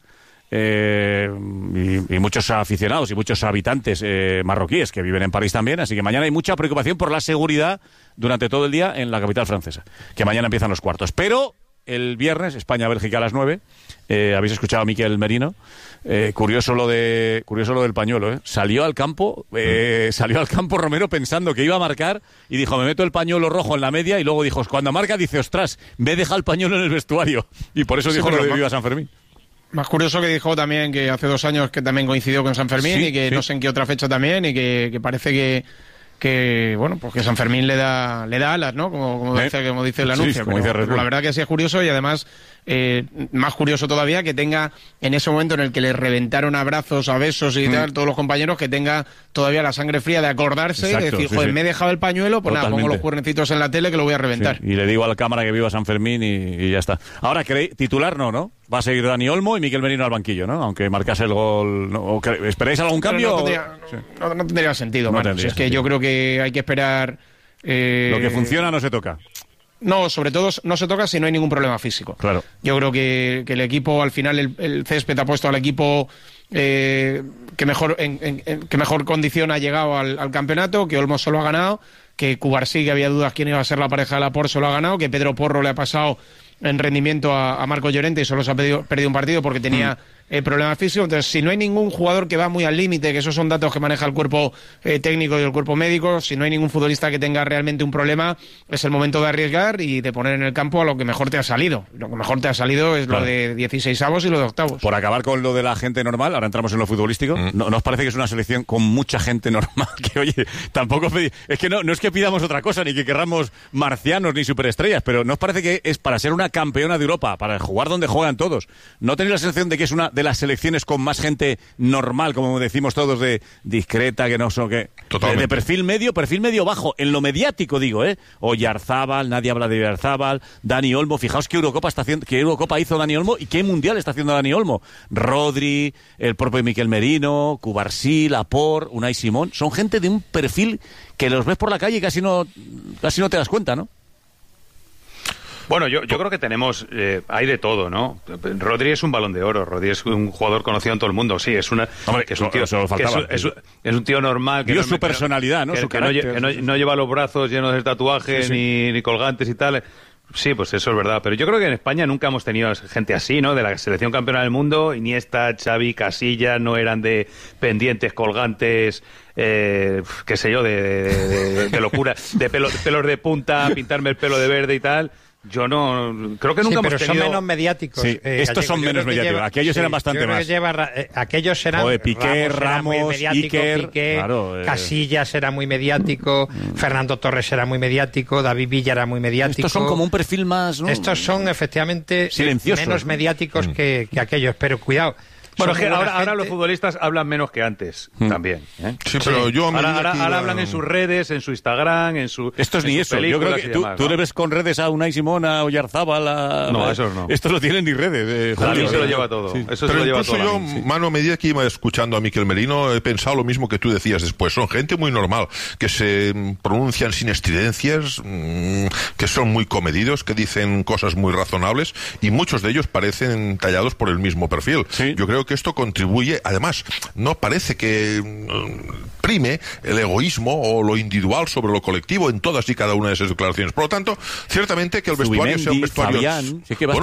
Y muchos aficionados y muchos habitantes marroquíes que viven en París también, así que mañana hay mucha preocupación por la seguridad durante todo el día en la capital francesa, que mañana empiezan los cuartos. Pero el viernes, España-Bélgica a las 9, habéis escuchado a Miquel Merino, curioso lo del pañuelo, salió al campo Romero pensando que iba a marcar y dijo, me meto el pañuelo rojo en la media, y luego dijo, cuando marca, dice, ostras, me he dejado el pañuelo en el vestuario, y por eso dijo lo de Viva San Fermín. Más curioso que dijo también que hace 2 años que también coincidió con San Fermín, y que no sé en qué otra fecha también, y que parece que bueno, pues que San Fermín le da alas, ¿no? Como dice el anuncio. Pero la verdad que sí es curioso, y además más curioso todavía que tenga, en ese momento en el que le reventaron abrazos, a besos y tal, todos los compañeros, que tenga todavía la sangre fría de acordarse y decir, joder, me he dejado el pañuelo, pues nada, pongo los cuernecitos en la tele que lo voy a reventar. Y le digo a la cámara que viva San Fermín y ya está. Ahora, titular no. Va a seguir Dani Olmo y Miquel Merino al banquillo, ¿no? Aunque marcase el gol. ¿Esperáis algún cambio? No tendría sentido, si es que yo creo que hay que esperar. Lo que funciona no se toca. No, sobre todo no se toca si no hay ningún problema físico. Claro. Yo creo que el equipo, al final, el césped ha puesto al equipo que mejor condición ha llegado al campeonato, que Olmo se lo ha ganado, que Cubarsí, que había dudas quién iba a ser la pareja de Laporte, se lo ha ganado, que Pedro Porro le ha pasado en rendimiento a Marco Llorente y solo se ha perdido un partido porque tenía problemas físicos. Entonces, si no hay ningún jugador que va muy al límite, que esos son datos que maneja el cuerpo técnico y el cuerpo médico, si no hay ningún futbolista que tenga realmente un problema, es el momento de arriesgar y de poner en el campo a lo que mejor te ha salido. Lo que mejor te ha salido es lo de 16avos y lo de octavos. Por acabar con lo de la gente normal, ahora entramos en lo futbolístico. ¿No os parece que es una selección con mucha gente normal? Que, oye, tampoco es que no es que pidamos otra cosa, ni que querramos marcianos ni superestrellas, pero ¿no os parece que es para ser una campeona de Europa, para jugar donde juegan todos? ¿No tenéis la sensación de que es de las selecciones con más gente normal, como decimos todos, de discreta, que no son que de perfil medio bajo, en lo mediático digo, Oyarzábal, nadie habla de Oyarzábal, Dani Olmo, fijaos qué Eurocopa hizo Dani Olmo y qué mundial está haciendo Dani Olmo. Rodri, el propio Miquel Merino, Cubarsí, Laporte, Unai Simón, son gente de un perfil que los ves por la calle y casi no te das cuenta, ¿no? Bueno, yo creo que tenemos, hay de todo, ¿no? Rodri es un Balón de Oro, Rodri es un jugador conocido en todo el mundo, sí, es un tío normal. Que Dios, su personalidad, ¿no? Que no lleva los brazos llenos de tatuajes ni colgantes y tal. Sí, pues eso es verdad, pero yo creo que en España nunca hemos tenido gente así, ¿no? De la selección campeona del mundo, Iniesta, Xavi, Casillas, no eran de pendientes, colgantes, qué sé yo, de locura, de pelos de punta, pintarme el pelo de verde y tal. Yo no creo que nunca hemos tenido. Pero son menos mediáticos. Sí, estos son menos mediáticos. Aquellos eran bastante más. Aquellos eran. Piqué, Ramos, Iker, Piqué, claro, Casillas era muy mediático, Fernando Torres era muy mediático, David Villa era muy mediático. Estos son como un perfil más, ¿no? Estos son efectivamente menos mediáticos que aquellos, pero cuidado. Bueno, es que ahora los futbolistas hablan menos que antes, también. Sí, pero yo... Ahora hablan en sus redes, en su Instagram, en su... Estos ni eso. Yo creo que tú le ves con redes a Unai Simón, a Oyarzábal, No, esos no. Estos no tienen ni redes. Julio se lo lleva todo. Sí. Eso pero se lo lleva incluso todo. Manu, a medida que iba escuchando a Miquel Merino, he pensado lo mismo que tú decías después. Son gente muy normal, que se pronuncian sin estridencias, que son muy comedidos, que dicen cosas muy razonables, y muchos de ellos parecen tallados por el mismo perfil. Sí. Yo creo que esto contribuye, además, no parece que prime el egoísmo o lo individual sobre lo colectivo en todas y cada una de esas declaraciones. Por lo tanto, ciertamente que el vestuario sea un vestuario... Fabián, ¿sí que bueno,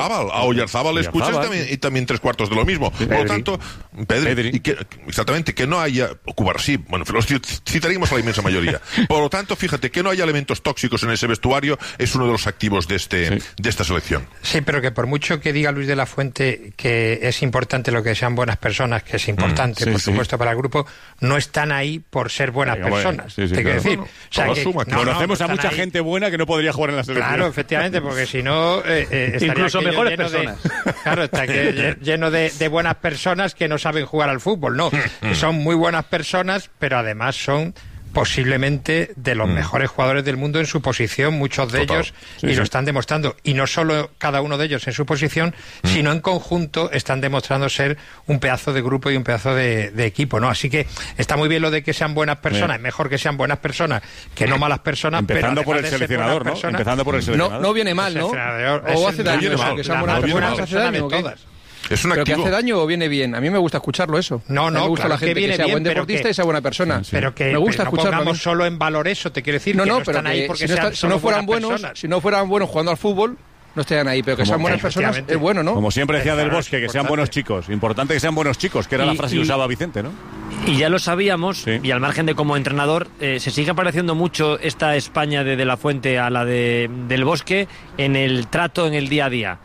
a Oyarzábal le escuchas y también tres cuartos de lo mismo. Sí, por lo tanto, Pedri. Y exactamente, que no haya... Cubarsí, bueno, los citaríamos a la inmensa mayoría. Por lo tanto, fíjate, que no haya elementos tóxicos en ese vestuario es uno de los activos de esta selección. Sí, pero que por mucho que diga Luis de la Fuente que es importante lo que sean buenas personas, que es importante, por supuesto, para el grupo, no están ahí por ser buenas personas. Te quiero decir. Conocemos a mucha gente buena que no podría jugar en la selección. Claro, efectivamente, porque si no... incluso mejores personas. Claro, está lleno de buenas personas que no saben jugar al fútbol. No, son muy buenas personas, pero además son posiblemente de los mejores jugadores del mundo en su posición, muchos de ellos, y lo están demostrando. Y no solo cada uno de ellos en su posición, sino en conjunto están demostrando ser un pedazo de grupo y un pedazo de equipo, ¿no? Así que está muy bien lo de que sean buenas personas, es mejor que sean buenas personas que no malas personas. Empezando por el seleccionador, ¿no? Empezando por el seleccionador. No viene mal, ¿no? O hace daño, que sean buenas personas, hace daño, todas. Es un ¿Pero activo. que hace daño o viene bien? A mí me gusta escucharlo eso. No, me gusta claro, la gente que sea buen deportista y sea buena persona. Pero que me gusta no escucharlo. Pongamos solo en valor eso, te quiero decir, que no están ahí porque si no fueran buenos, si no fueran buenos jugando al fútbol, no estarían ahí, pero que sean buenas personas es bueno, ¿no? Como siempre decía Del Bosque, que sean buenos chicos. Importante que sean buenos chicos, que era la frase que usaba Vicente, ¿no? Y ya lo sabíamos, y al margen de como entrenador, se sigue pareciendo mucho esta España de la Fuente a la Del Bosque en el trato, en el día a día.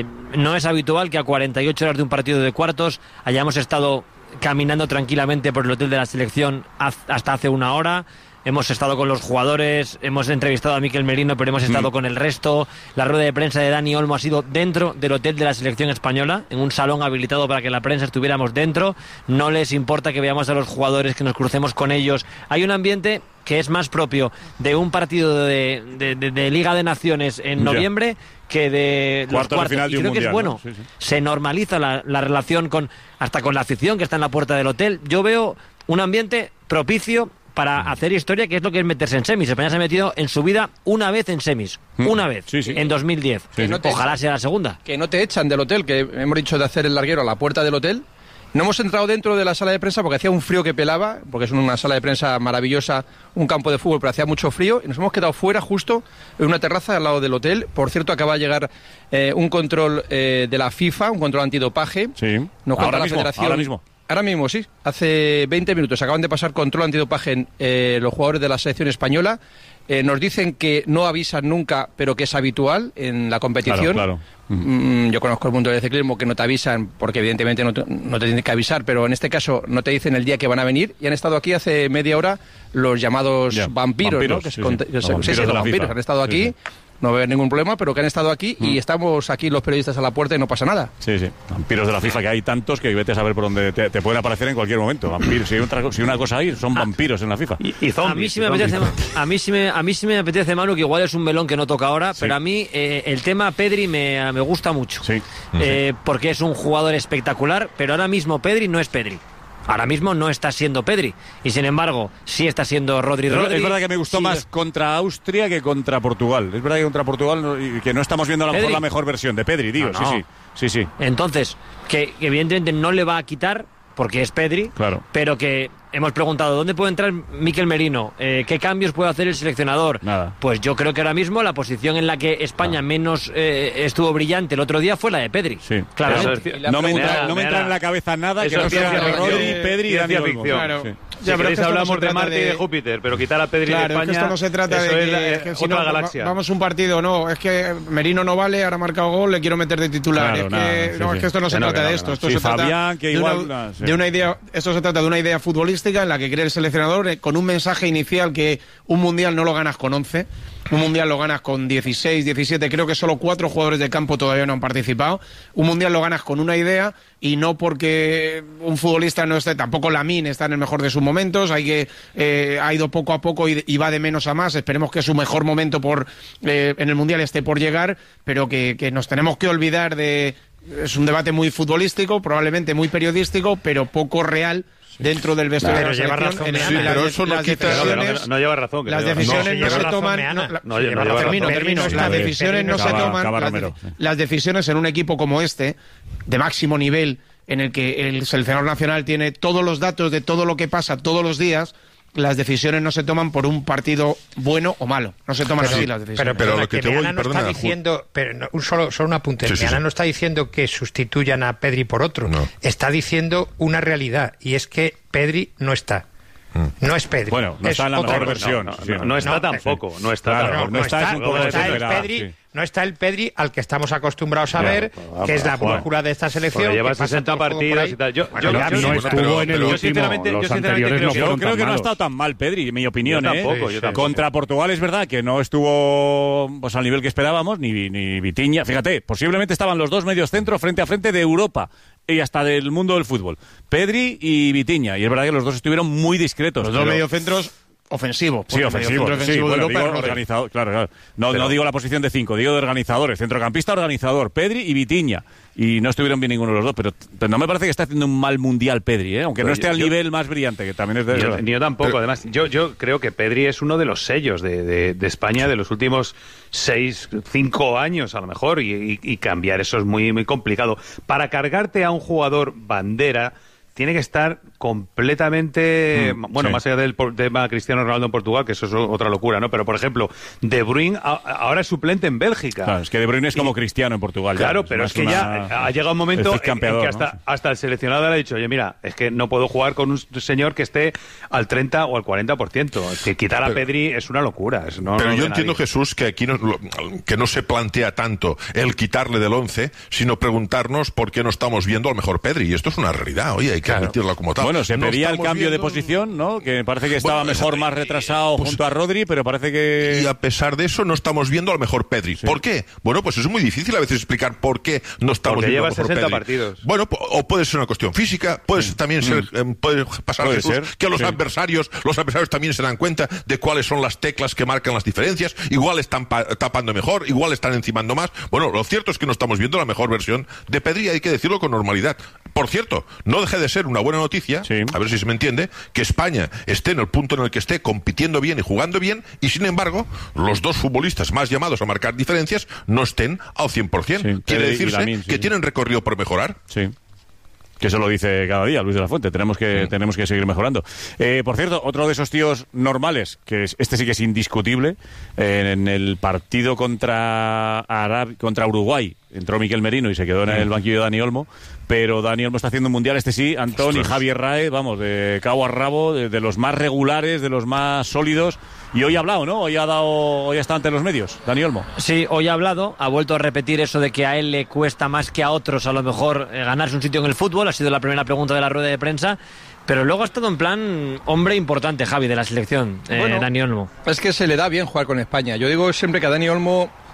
No es habitual que a 48 horas de un partido de cuartos hayamos estado caminando tranquilamente por el hotel de la selección hasta hace una hora. Hemos estado con los jugadores, hemos entrevistado a Miquel Merino, pero hemos estado con el resto. La rueda de prensa de Dani Olmo ha sido dentro del hotel de la selección española, en un salón habilitado para que la prensa estuviéramos dentro. No les importa que veamos a los jugadores, que nos crucemos con ellos. Hay un ambiente que es más propio de un partido de Liga de Naciones en noviembre que de los cuartos. Final de y creo mundial, que es bueno. ¿no? Se normaliza la relación hasta con la afición que está en la puerta del hotel. Yo veo un ambiente propicio para hacer historia, que es lo que es meterse en semis. España se ha metido en su vida una vez en semis. Una vez. En 2010. Ojalá sea la segunda. Que no te echan del hotel, que hemos dicho de hacer el larguero a la puerta del hotel. No hemos entrado dentro de la sala de prensa porque hacía un frío que pelaba, porque es una sala de prensa maravillosa, un campo de fútbol, pero hacía mucho frío, y nos hemos quedado fuera justo en una terraza al lado del hotel. Por cierto, acaba de llegar un control de la FIFA, un control antidopaje. Nos cuenta la Federación. Ahora mismo, sí. Hace 20 minutos acaban de pasar control antidopaje en los jugadores de la selección española. Nos dicen que no avisan nunca, pero que es habitual en la competición. Claro. Yo conozco el mundo del ciclismo que no te avisan, porque evidentemente no te tienen que avisar, pero en este caso no te dicen el día que van a venir, y han estado aquí hace media hora los llamados vampiros, ¿no? Los vampiros han estado aquí. no va a haber ningún problema, pero que han estado aquí y estamos aquí los periodistas a la puerta y no pasa nada. Sí, sí. Vampiros de la FIFA, que hay tantos que vete a saber por dónde te pueden aparecer en cualquier momento. Vampiros, si una cosa hay, son vampiros en la FIFA. Y zombies. A mí sí me apetece, Manu, que igual es un melón que no toca ahora, pero a mí el tema Pedri me gusta mucho. Sí. Porque es un jugador espectacular, pero ahora mismo Pedri no es Pedri. Ahora mismo no está siendo Pedri. Y sin embargo, sí está siendo Rodri. Es verdad que me gustó más contra Austria que contra Portugal. Es verdad que contra Portugal que no estamos viendo a lo mejor la mejor versión de Pedri, digo. No. Sí. Entonces, que evidentemente no le va a quitar, porque es Pedri, claro. Pero que hemos preguntado, ¿dónde puede entrar Mikel Merino? ¿Qué cambios puede hacer el seleccionador? Nada. Pues yo creo que ahora mismo la posición en la que España menos estuvo brillante el otro día fue la de Pedri. Sí. Claro. No me entra en la cabeza nada que no sea Rodri, Pedri y Dani Olmo. Claro. Sí. Si queréis hablamos de Marte y de Júpiter, pero quitar a Pedri de España, es que esto no se trata de que otra galaxia. Vamos un partido, no, es que Merino no vale, ahora ha marcado gol, le quiero meter de titular. Claro, es que esto no se trata de esto. Esto se trata de una idea. Esto se trata de una idea futbolística en la que cree el seleccionador con un mensaje inicial que un mundial no lo ganas con 11. Un mundial lo ganas con 16, 17, creo que solo 4 jugadores de campo todavía no han participado. Un mundial lo ganas con una idea y no porque un futbolista no esté, tampoco Lamine está en el mejor de sus momentos, ha ido poco a poco y va de menos a más. Esperemos que su mejor momento en el mundial esté por llegar, pero que nos tenemos que olvidar de... Es un debate muy futbolístico, probablemente muy periodístico, pero poco real dentro del vestuario de la selección. Pero eso no quita... No lleva razón. Las decisiones no se toman... Termino. Las decisiones no se toman... Las decisiones en un equipo como este, de máximo nivel, en el que el seleccionador nacional tiene todos los datos de todo lo que pasa todos los días, las decisiones no se toman por un partido bueno o malo. No se toman así las decisiones. Pero lo que Meana no está diciendo... Solo un apunte. Meana no está diciendo que sustituyan a Pedri por otro. No. Está diciendo una realidad, y es que Pedri no está. No es Pedri. Bueno, no está en la mejor versión. No está tampoco. No está el Pedri. No está el Pedri al que estamos acostumbrados a ver, que es la brújula de esta selección. Lleva 60 partidos y tal. Yo estuvo en el último. Los anteriores no fueron tan malos. Yo creo que no ha estado tan mal Pedri, en mi opinión. Yo tampoco. Contra Portugal es verdad que no estuvo al nivel que esperábamos, ni Vitinha. Fíjate, posiblemente estaban los dos medios centros frente a frente de Europa y hasta del mundo del fútbol. Pedri y Vitinha. Y es verdad que los dos estuvieron muy discretos. Los dos mediocentros ofensivos. Sí, ofensivos. Organizador, claro. No digo la posición de 5, digo de organizadores. Centrocampista, organizador. Pedri y Vitinha. Y no estuvieron bien ninguno de los dos, pero no me parece que esté haciendo un mal mundial Pedri, aunque no esté al nivel más brillante, que también es de... Ni yo tampoco. Pero, además, yo creo que Pedri es uno de los sellos de España de los últimos 5 años, a lo mejor, y cambiar eso es muy, muy complicado. Para cargarte a un jugador bandera... Tiene que estar completamente... más allá del tema Cristiano Ronaldo en Portugal, que eso es otra locura, ¿no? Pero, por ejemplo, De Bruyne ahora es suplente en Bélgica. Claro, es que De Bruyne es como Cristiano en Portugal. Claro, pero es que ya ha llegado un momento en que hasta el seleccionador le ha dicho, oye, mira, es que no puedo jugar con un señor que esté al 30 o al 40%. Que quitar a Pedri es una locura. Pero yo entiendo, Jesús, que aquí que no se plantea tanto el quitarle del 11, sino preguntarnos por qué no estamos viendo al mejor Pedri. Y esto es una realidad, oye, hay que admitirla como tal. Bueno, se pedía el cambio de posición, ¿no? Que parece que estaba mejor, más retrasado junto a Rodri, pero parece que... Y a pesar de eso no estamos viendo al mejor Pedri. Sí. ¿Por qué? Bueno, pues es muy difícil a veces explicar por qué no estamos viendo al mejor Pedri. Porque lleva 60 partidos. Bueno, o puede ser una cuestión física, puede también ser, puede pasar, Jesús, que los adversarios también se dan cuenta de cuáles son las teclas que marcan las diferencias. Igual están tapando mejor, igual están encimando más. Bueno, lo cierto es que no estamos viendo la mejor versión de Pedri, hay que decirlo con normalidad. Por cierto, no deje de ser una buena noticia, a ver si se me entiende, que España esté en el punto en el que esté compitiendo bien y jugando bien, y sin embargo, los dos futbolistas más llamados a marcar diferencias no estén al 100%. Sí, quiere decirse que tienen recorrido por mejorar. Sí. Que eso lo dice cada día Luis de la Fuente. Tenemos que seguir mejorando. Por cierto, otro de esos tíos normales, que este sí que es indiscutible, en el partido contra Uruguay, entró Mikel Merino y se quedó en el banquillo de Dani Olmo, pero Dani Olmo está haciendo un mundial, este sí, Antón y Javier Rae, vamos, de cabo a rabo, de los más regulares, de los más sólidos, y hoy ha hablado, ¿no? Hoy ha estado ante los medios, Dani Olmo. Sí, hoy ha hablado, ha vuelto a repetir eso de que a él le cuesta más que a otros, a lo mejor, ganarse un sitio en el fútbol, ha sido la primera pregunta de la rueda de prensa, pero luego ha estado en plan hombre importante, Javi, de la selección, Dani Olmo. Es que se le da bien jugar con España. Yo digo siempre que a Dani Olmo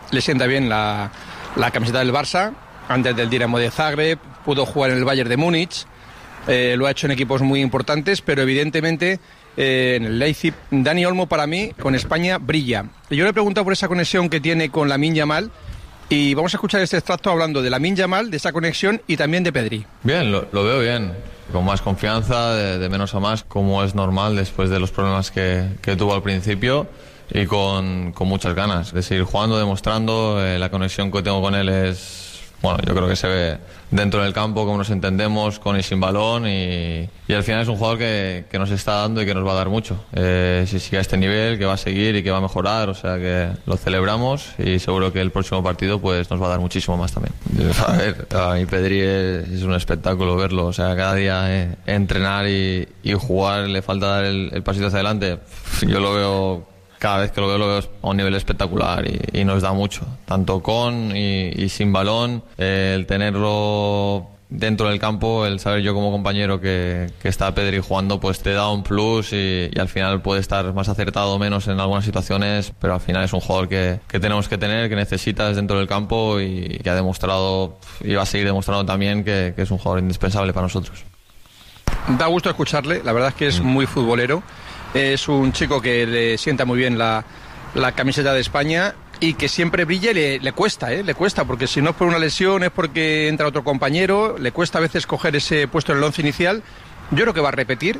le sienta bien la camiseta del Barça, antes del Dinamo de Zagreb, pudo jugar en el Bayern de Múnich, lo ha hecho en equipos muy importantes, pero evidentemente en el Leipzig, Dani Olmo para mí con España brilla. Yo le he preguntado por esa conexión que tiene con Lamine Yamal y vamos a escuchar este extracto hablando de Lamine Yamal, de esa conexión y también de Pedri. Bien, lo veo bien, con más confianza, de menos a más, como es normal después de los problemas que tuvo al principio y con muchas ganas de seguir jugando, demostrando. La conexión que tengo con él es, bueno, yo creo que se ve dentro del campo, cómo nos entendemos con y sin balón, y al final es un jugador que nos está dando y que nos va a dar mucho. Si sigue a este nivel, que va a seguir y que va a mejorar, o sea que lo celebramos y seguro que el próximo partido pues nos va a dar muchísimo más también. A ver, a mí Pedri es un espectáculo verlo, o sea, cada día entrenar y jugar, le falta dar el pasito hacia adelante. Yo lo veo... Cada vez que lo veo a un nivel espectacular y nos da mucho, tanto con y sin balón. El tenerlo dentro del campo, el saber yo como compañero que está Pedri jugando, pues te da un plus y al final puede estar más acertado o menos en algunas situaciones, pero al final es un jugador que tenemos que tener, que necesitas dentro del campo y que ha demostrado y va a seguir demostrando también que es un jugador indispensable para nosotros. Da gusto escucharle, la verdad es que es muy futbolero. Es un chico que le sienta muy bien la camiseta de España y que siempre brilla y le cuesta, le cuesta, porque si no es por una lesión es porque entra otro compañero, le cuesta a veces coger ese puesto en el once inicial. Yo creo que va a repetir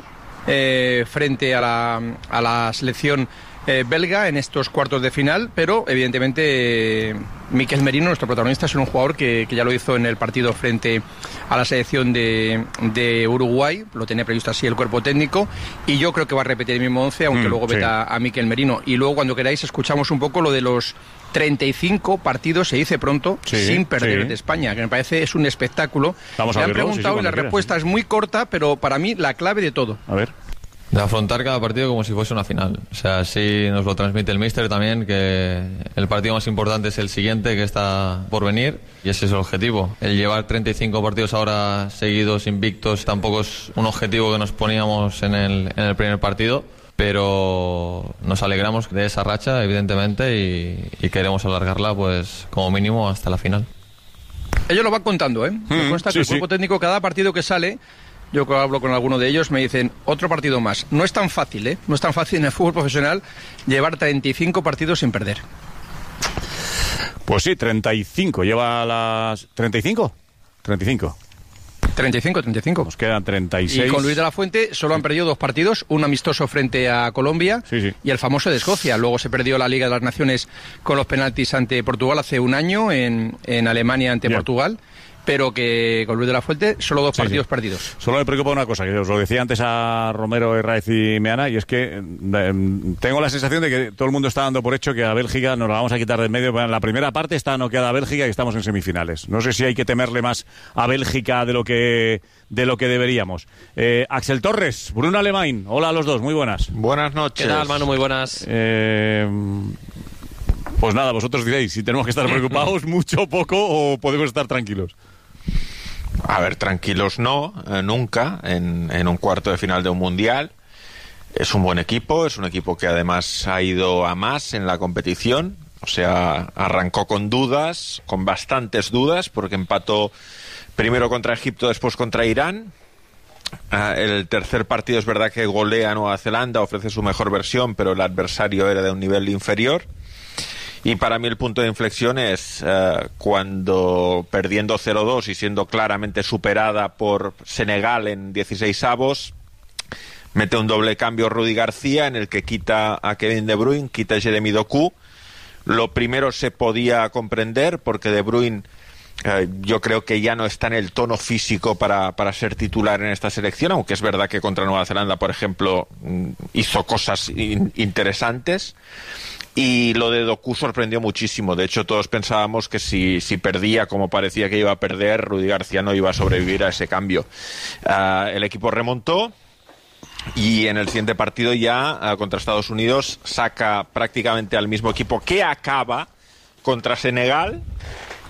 frente a la selección belga en estos cuartos de final, pero evidentemente Mikel Merino, nuestro protagonista, es un jugador que ya lo hizo en el partido frente a la selección de Uruguay, lo tenía previsto así el cuerpo técnico, y yo creo que va a repetir el mismo 11, aunque luego veta a Mikel Merino. Y luego cuando queráis escuchamos un poco lo de los 35 partidos, se dice pronto, sin perder de España, que me parece es un espectáculo. Vamos me a han verlo, preguntado y la respuesta es muy corta, pero para mí la clave de todo. A ver. De afrontar cada partido como si fuese una final. O sea, así nos lo transmite el míster también, que el partido más importante es el siguiente, que está por venir, y ese es el objetivo. El llevar 35 partidos ahora seguidos, invictos, tampoco es un objetivo que nos poníamos en el primer partido, pero nos alegramos de esa racha, evidentemente, y queremos alargarla, pues como mínimo hasta la final. Ellos lo van contando, Me consta que el cuerpo técnico, cada partido que sale, yo hablo con alguno de ellos, me dicen, otro partido más. No es tan fácil, No es tan fácil en el fútbol profesional llevar 35 partidos sin perder. Pues sí, 35. Lleva las... ¿35? 35. 35. Nos quedan 36. Y con Luis de la Fuente solo han perdido 2 partidos, un amistoso frente a Colombia y el famoso de Escocia. Luego se perdió la Liga de las Naciones con los penaltis ante Portugal hace un año en Alemania ante Portugal. Pero que con Luis de la Fuente solo 2 partidos perdidos. Solo me preocupa una cosa, que os lo decía antes a Romero, Herráez y Meana, y es que tengo la sensación de que todo el mundo está dando por hecho que a Bélgica nos la vamos a quitar de en medio. En la primera parte está noqueada Bélgica y estamos en semifinales. No sé si hay que temerle más a Bélgica de lo que deberíamos. Axel Torres, Bruno Alemán, hola a los dos, muy buenas. Buenas noches. ¿Qué tal, Manu? Muy buenas. Pues nada, vosotros diréis si tenemos que estar preocupados mucho o poco o podemos estar tranquilos. A ver, tranquilos no, nunca, en un cuarto de final de un mundial. Es un buen equipo, es un equipo que además ha ido a más en la competición. O sea, arrancó con dudas, con bastantes dudas, porque empató primero contra Egipto, después contra Irán. El tercer partido es verdad que golea a Nueva Zelanda, ofrece su mejor versión, pero el adversario era de un nivel inferior. Y para mí el punto de inflexión es cuando, perdiendo 0-2 y siendo claramente superada por Senegal en 16avos, mete un doble cambio Rudy García en el que quita a Kevin De Bruyne, quita a Jeremy Doku. Lo primero se podía comprender porque De Bruyne yo creo que ya no está en el tono físico para ser titular en esta selección, aunque es verdad que contra Nueva Zelanda, por ejemplo, hizo cosas interesantes. Y lo de Doku sorprendió muchísimo. De hecho, todos pensábamos que si perdía, como parecía que iba a perder, Rudy García no iba a sobrevivir a ese cambio. El equipo remontó y en el siguiente partido ya, contra Estados Unidos, saca prácticamente al mismo equipo que acaba contra Senegal.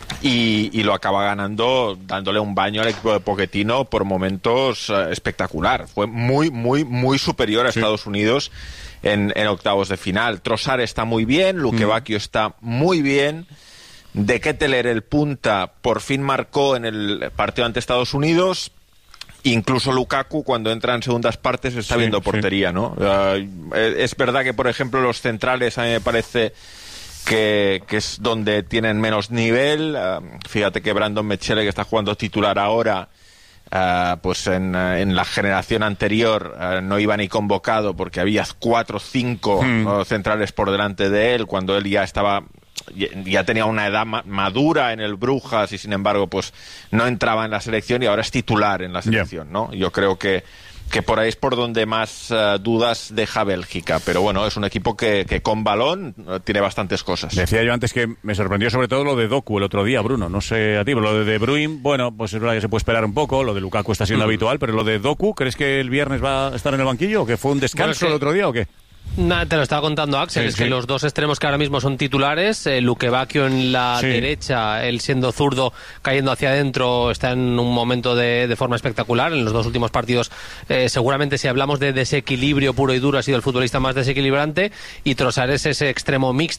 y lo acaba ganando, dándole un baño al equipo de Pochettino por momentos espectacular. Fue muy, muy, muy superior a Estados Unidos en octavos de final. Trossard está muy bien, Luque Bacchio está muy bien. De Ketteler, el punta, por fin marcó en el partido ante Estados Unidos. Incluso Lukaku, cuando entra en segundas partes, está viendo portería, ¿no? Es verdad que, por ejemplo, los centrales a mí me parece que es donde tienen menos nivel. Fíjate que Brandon Mechele, que está jugando titular ahora, pues en la generación anterior no iba ni convocado porque había 4 o 5 centrales por delante de él, cuando él ya tenía una edad madura en el Brujas y sin embargo pues no entraba en la selección y ahora es titular en la selección, ¿no? Yo creo que por ahí es por donde más dudas deja Bélgica, pero bueno, es un equipo que con balón tiene bastantes cosas. Decía yo antes que me sorprendió sobre todo lo de Doku el otro día, Bruno, no sé a ti, pero lo de Bruyne, bueno, pues es verdad que se puede esperar un poco, lo de Lukaku está siendo habitual, pero lo de Doku, ¿crees que el viernes va a estar en el banquillo o que fue un descanso el otro día o qué? Te lo estaba contando Axel, que los dos extremos que ahora mismo son titulares, Luque Bacchio en la derecha, él siendo zurdo, cayendo hacia adentro, está en un momento de forma espectacular. En los 2 últimos partidos, seguramente si hablamos de desequilibrio puro y duro, ha sido el futbolista más desequilibrante, y Trossard es ese extremo mixto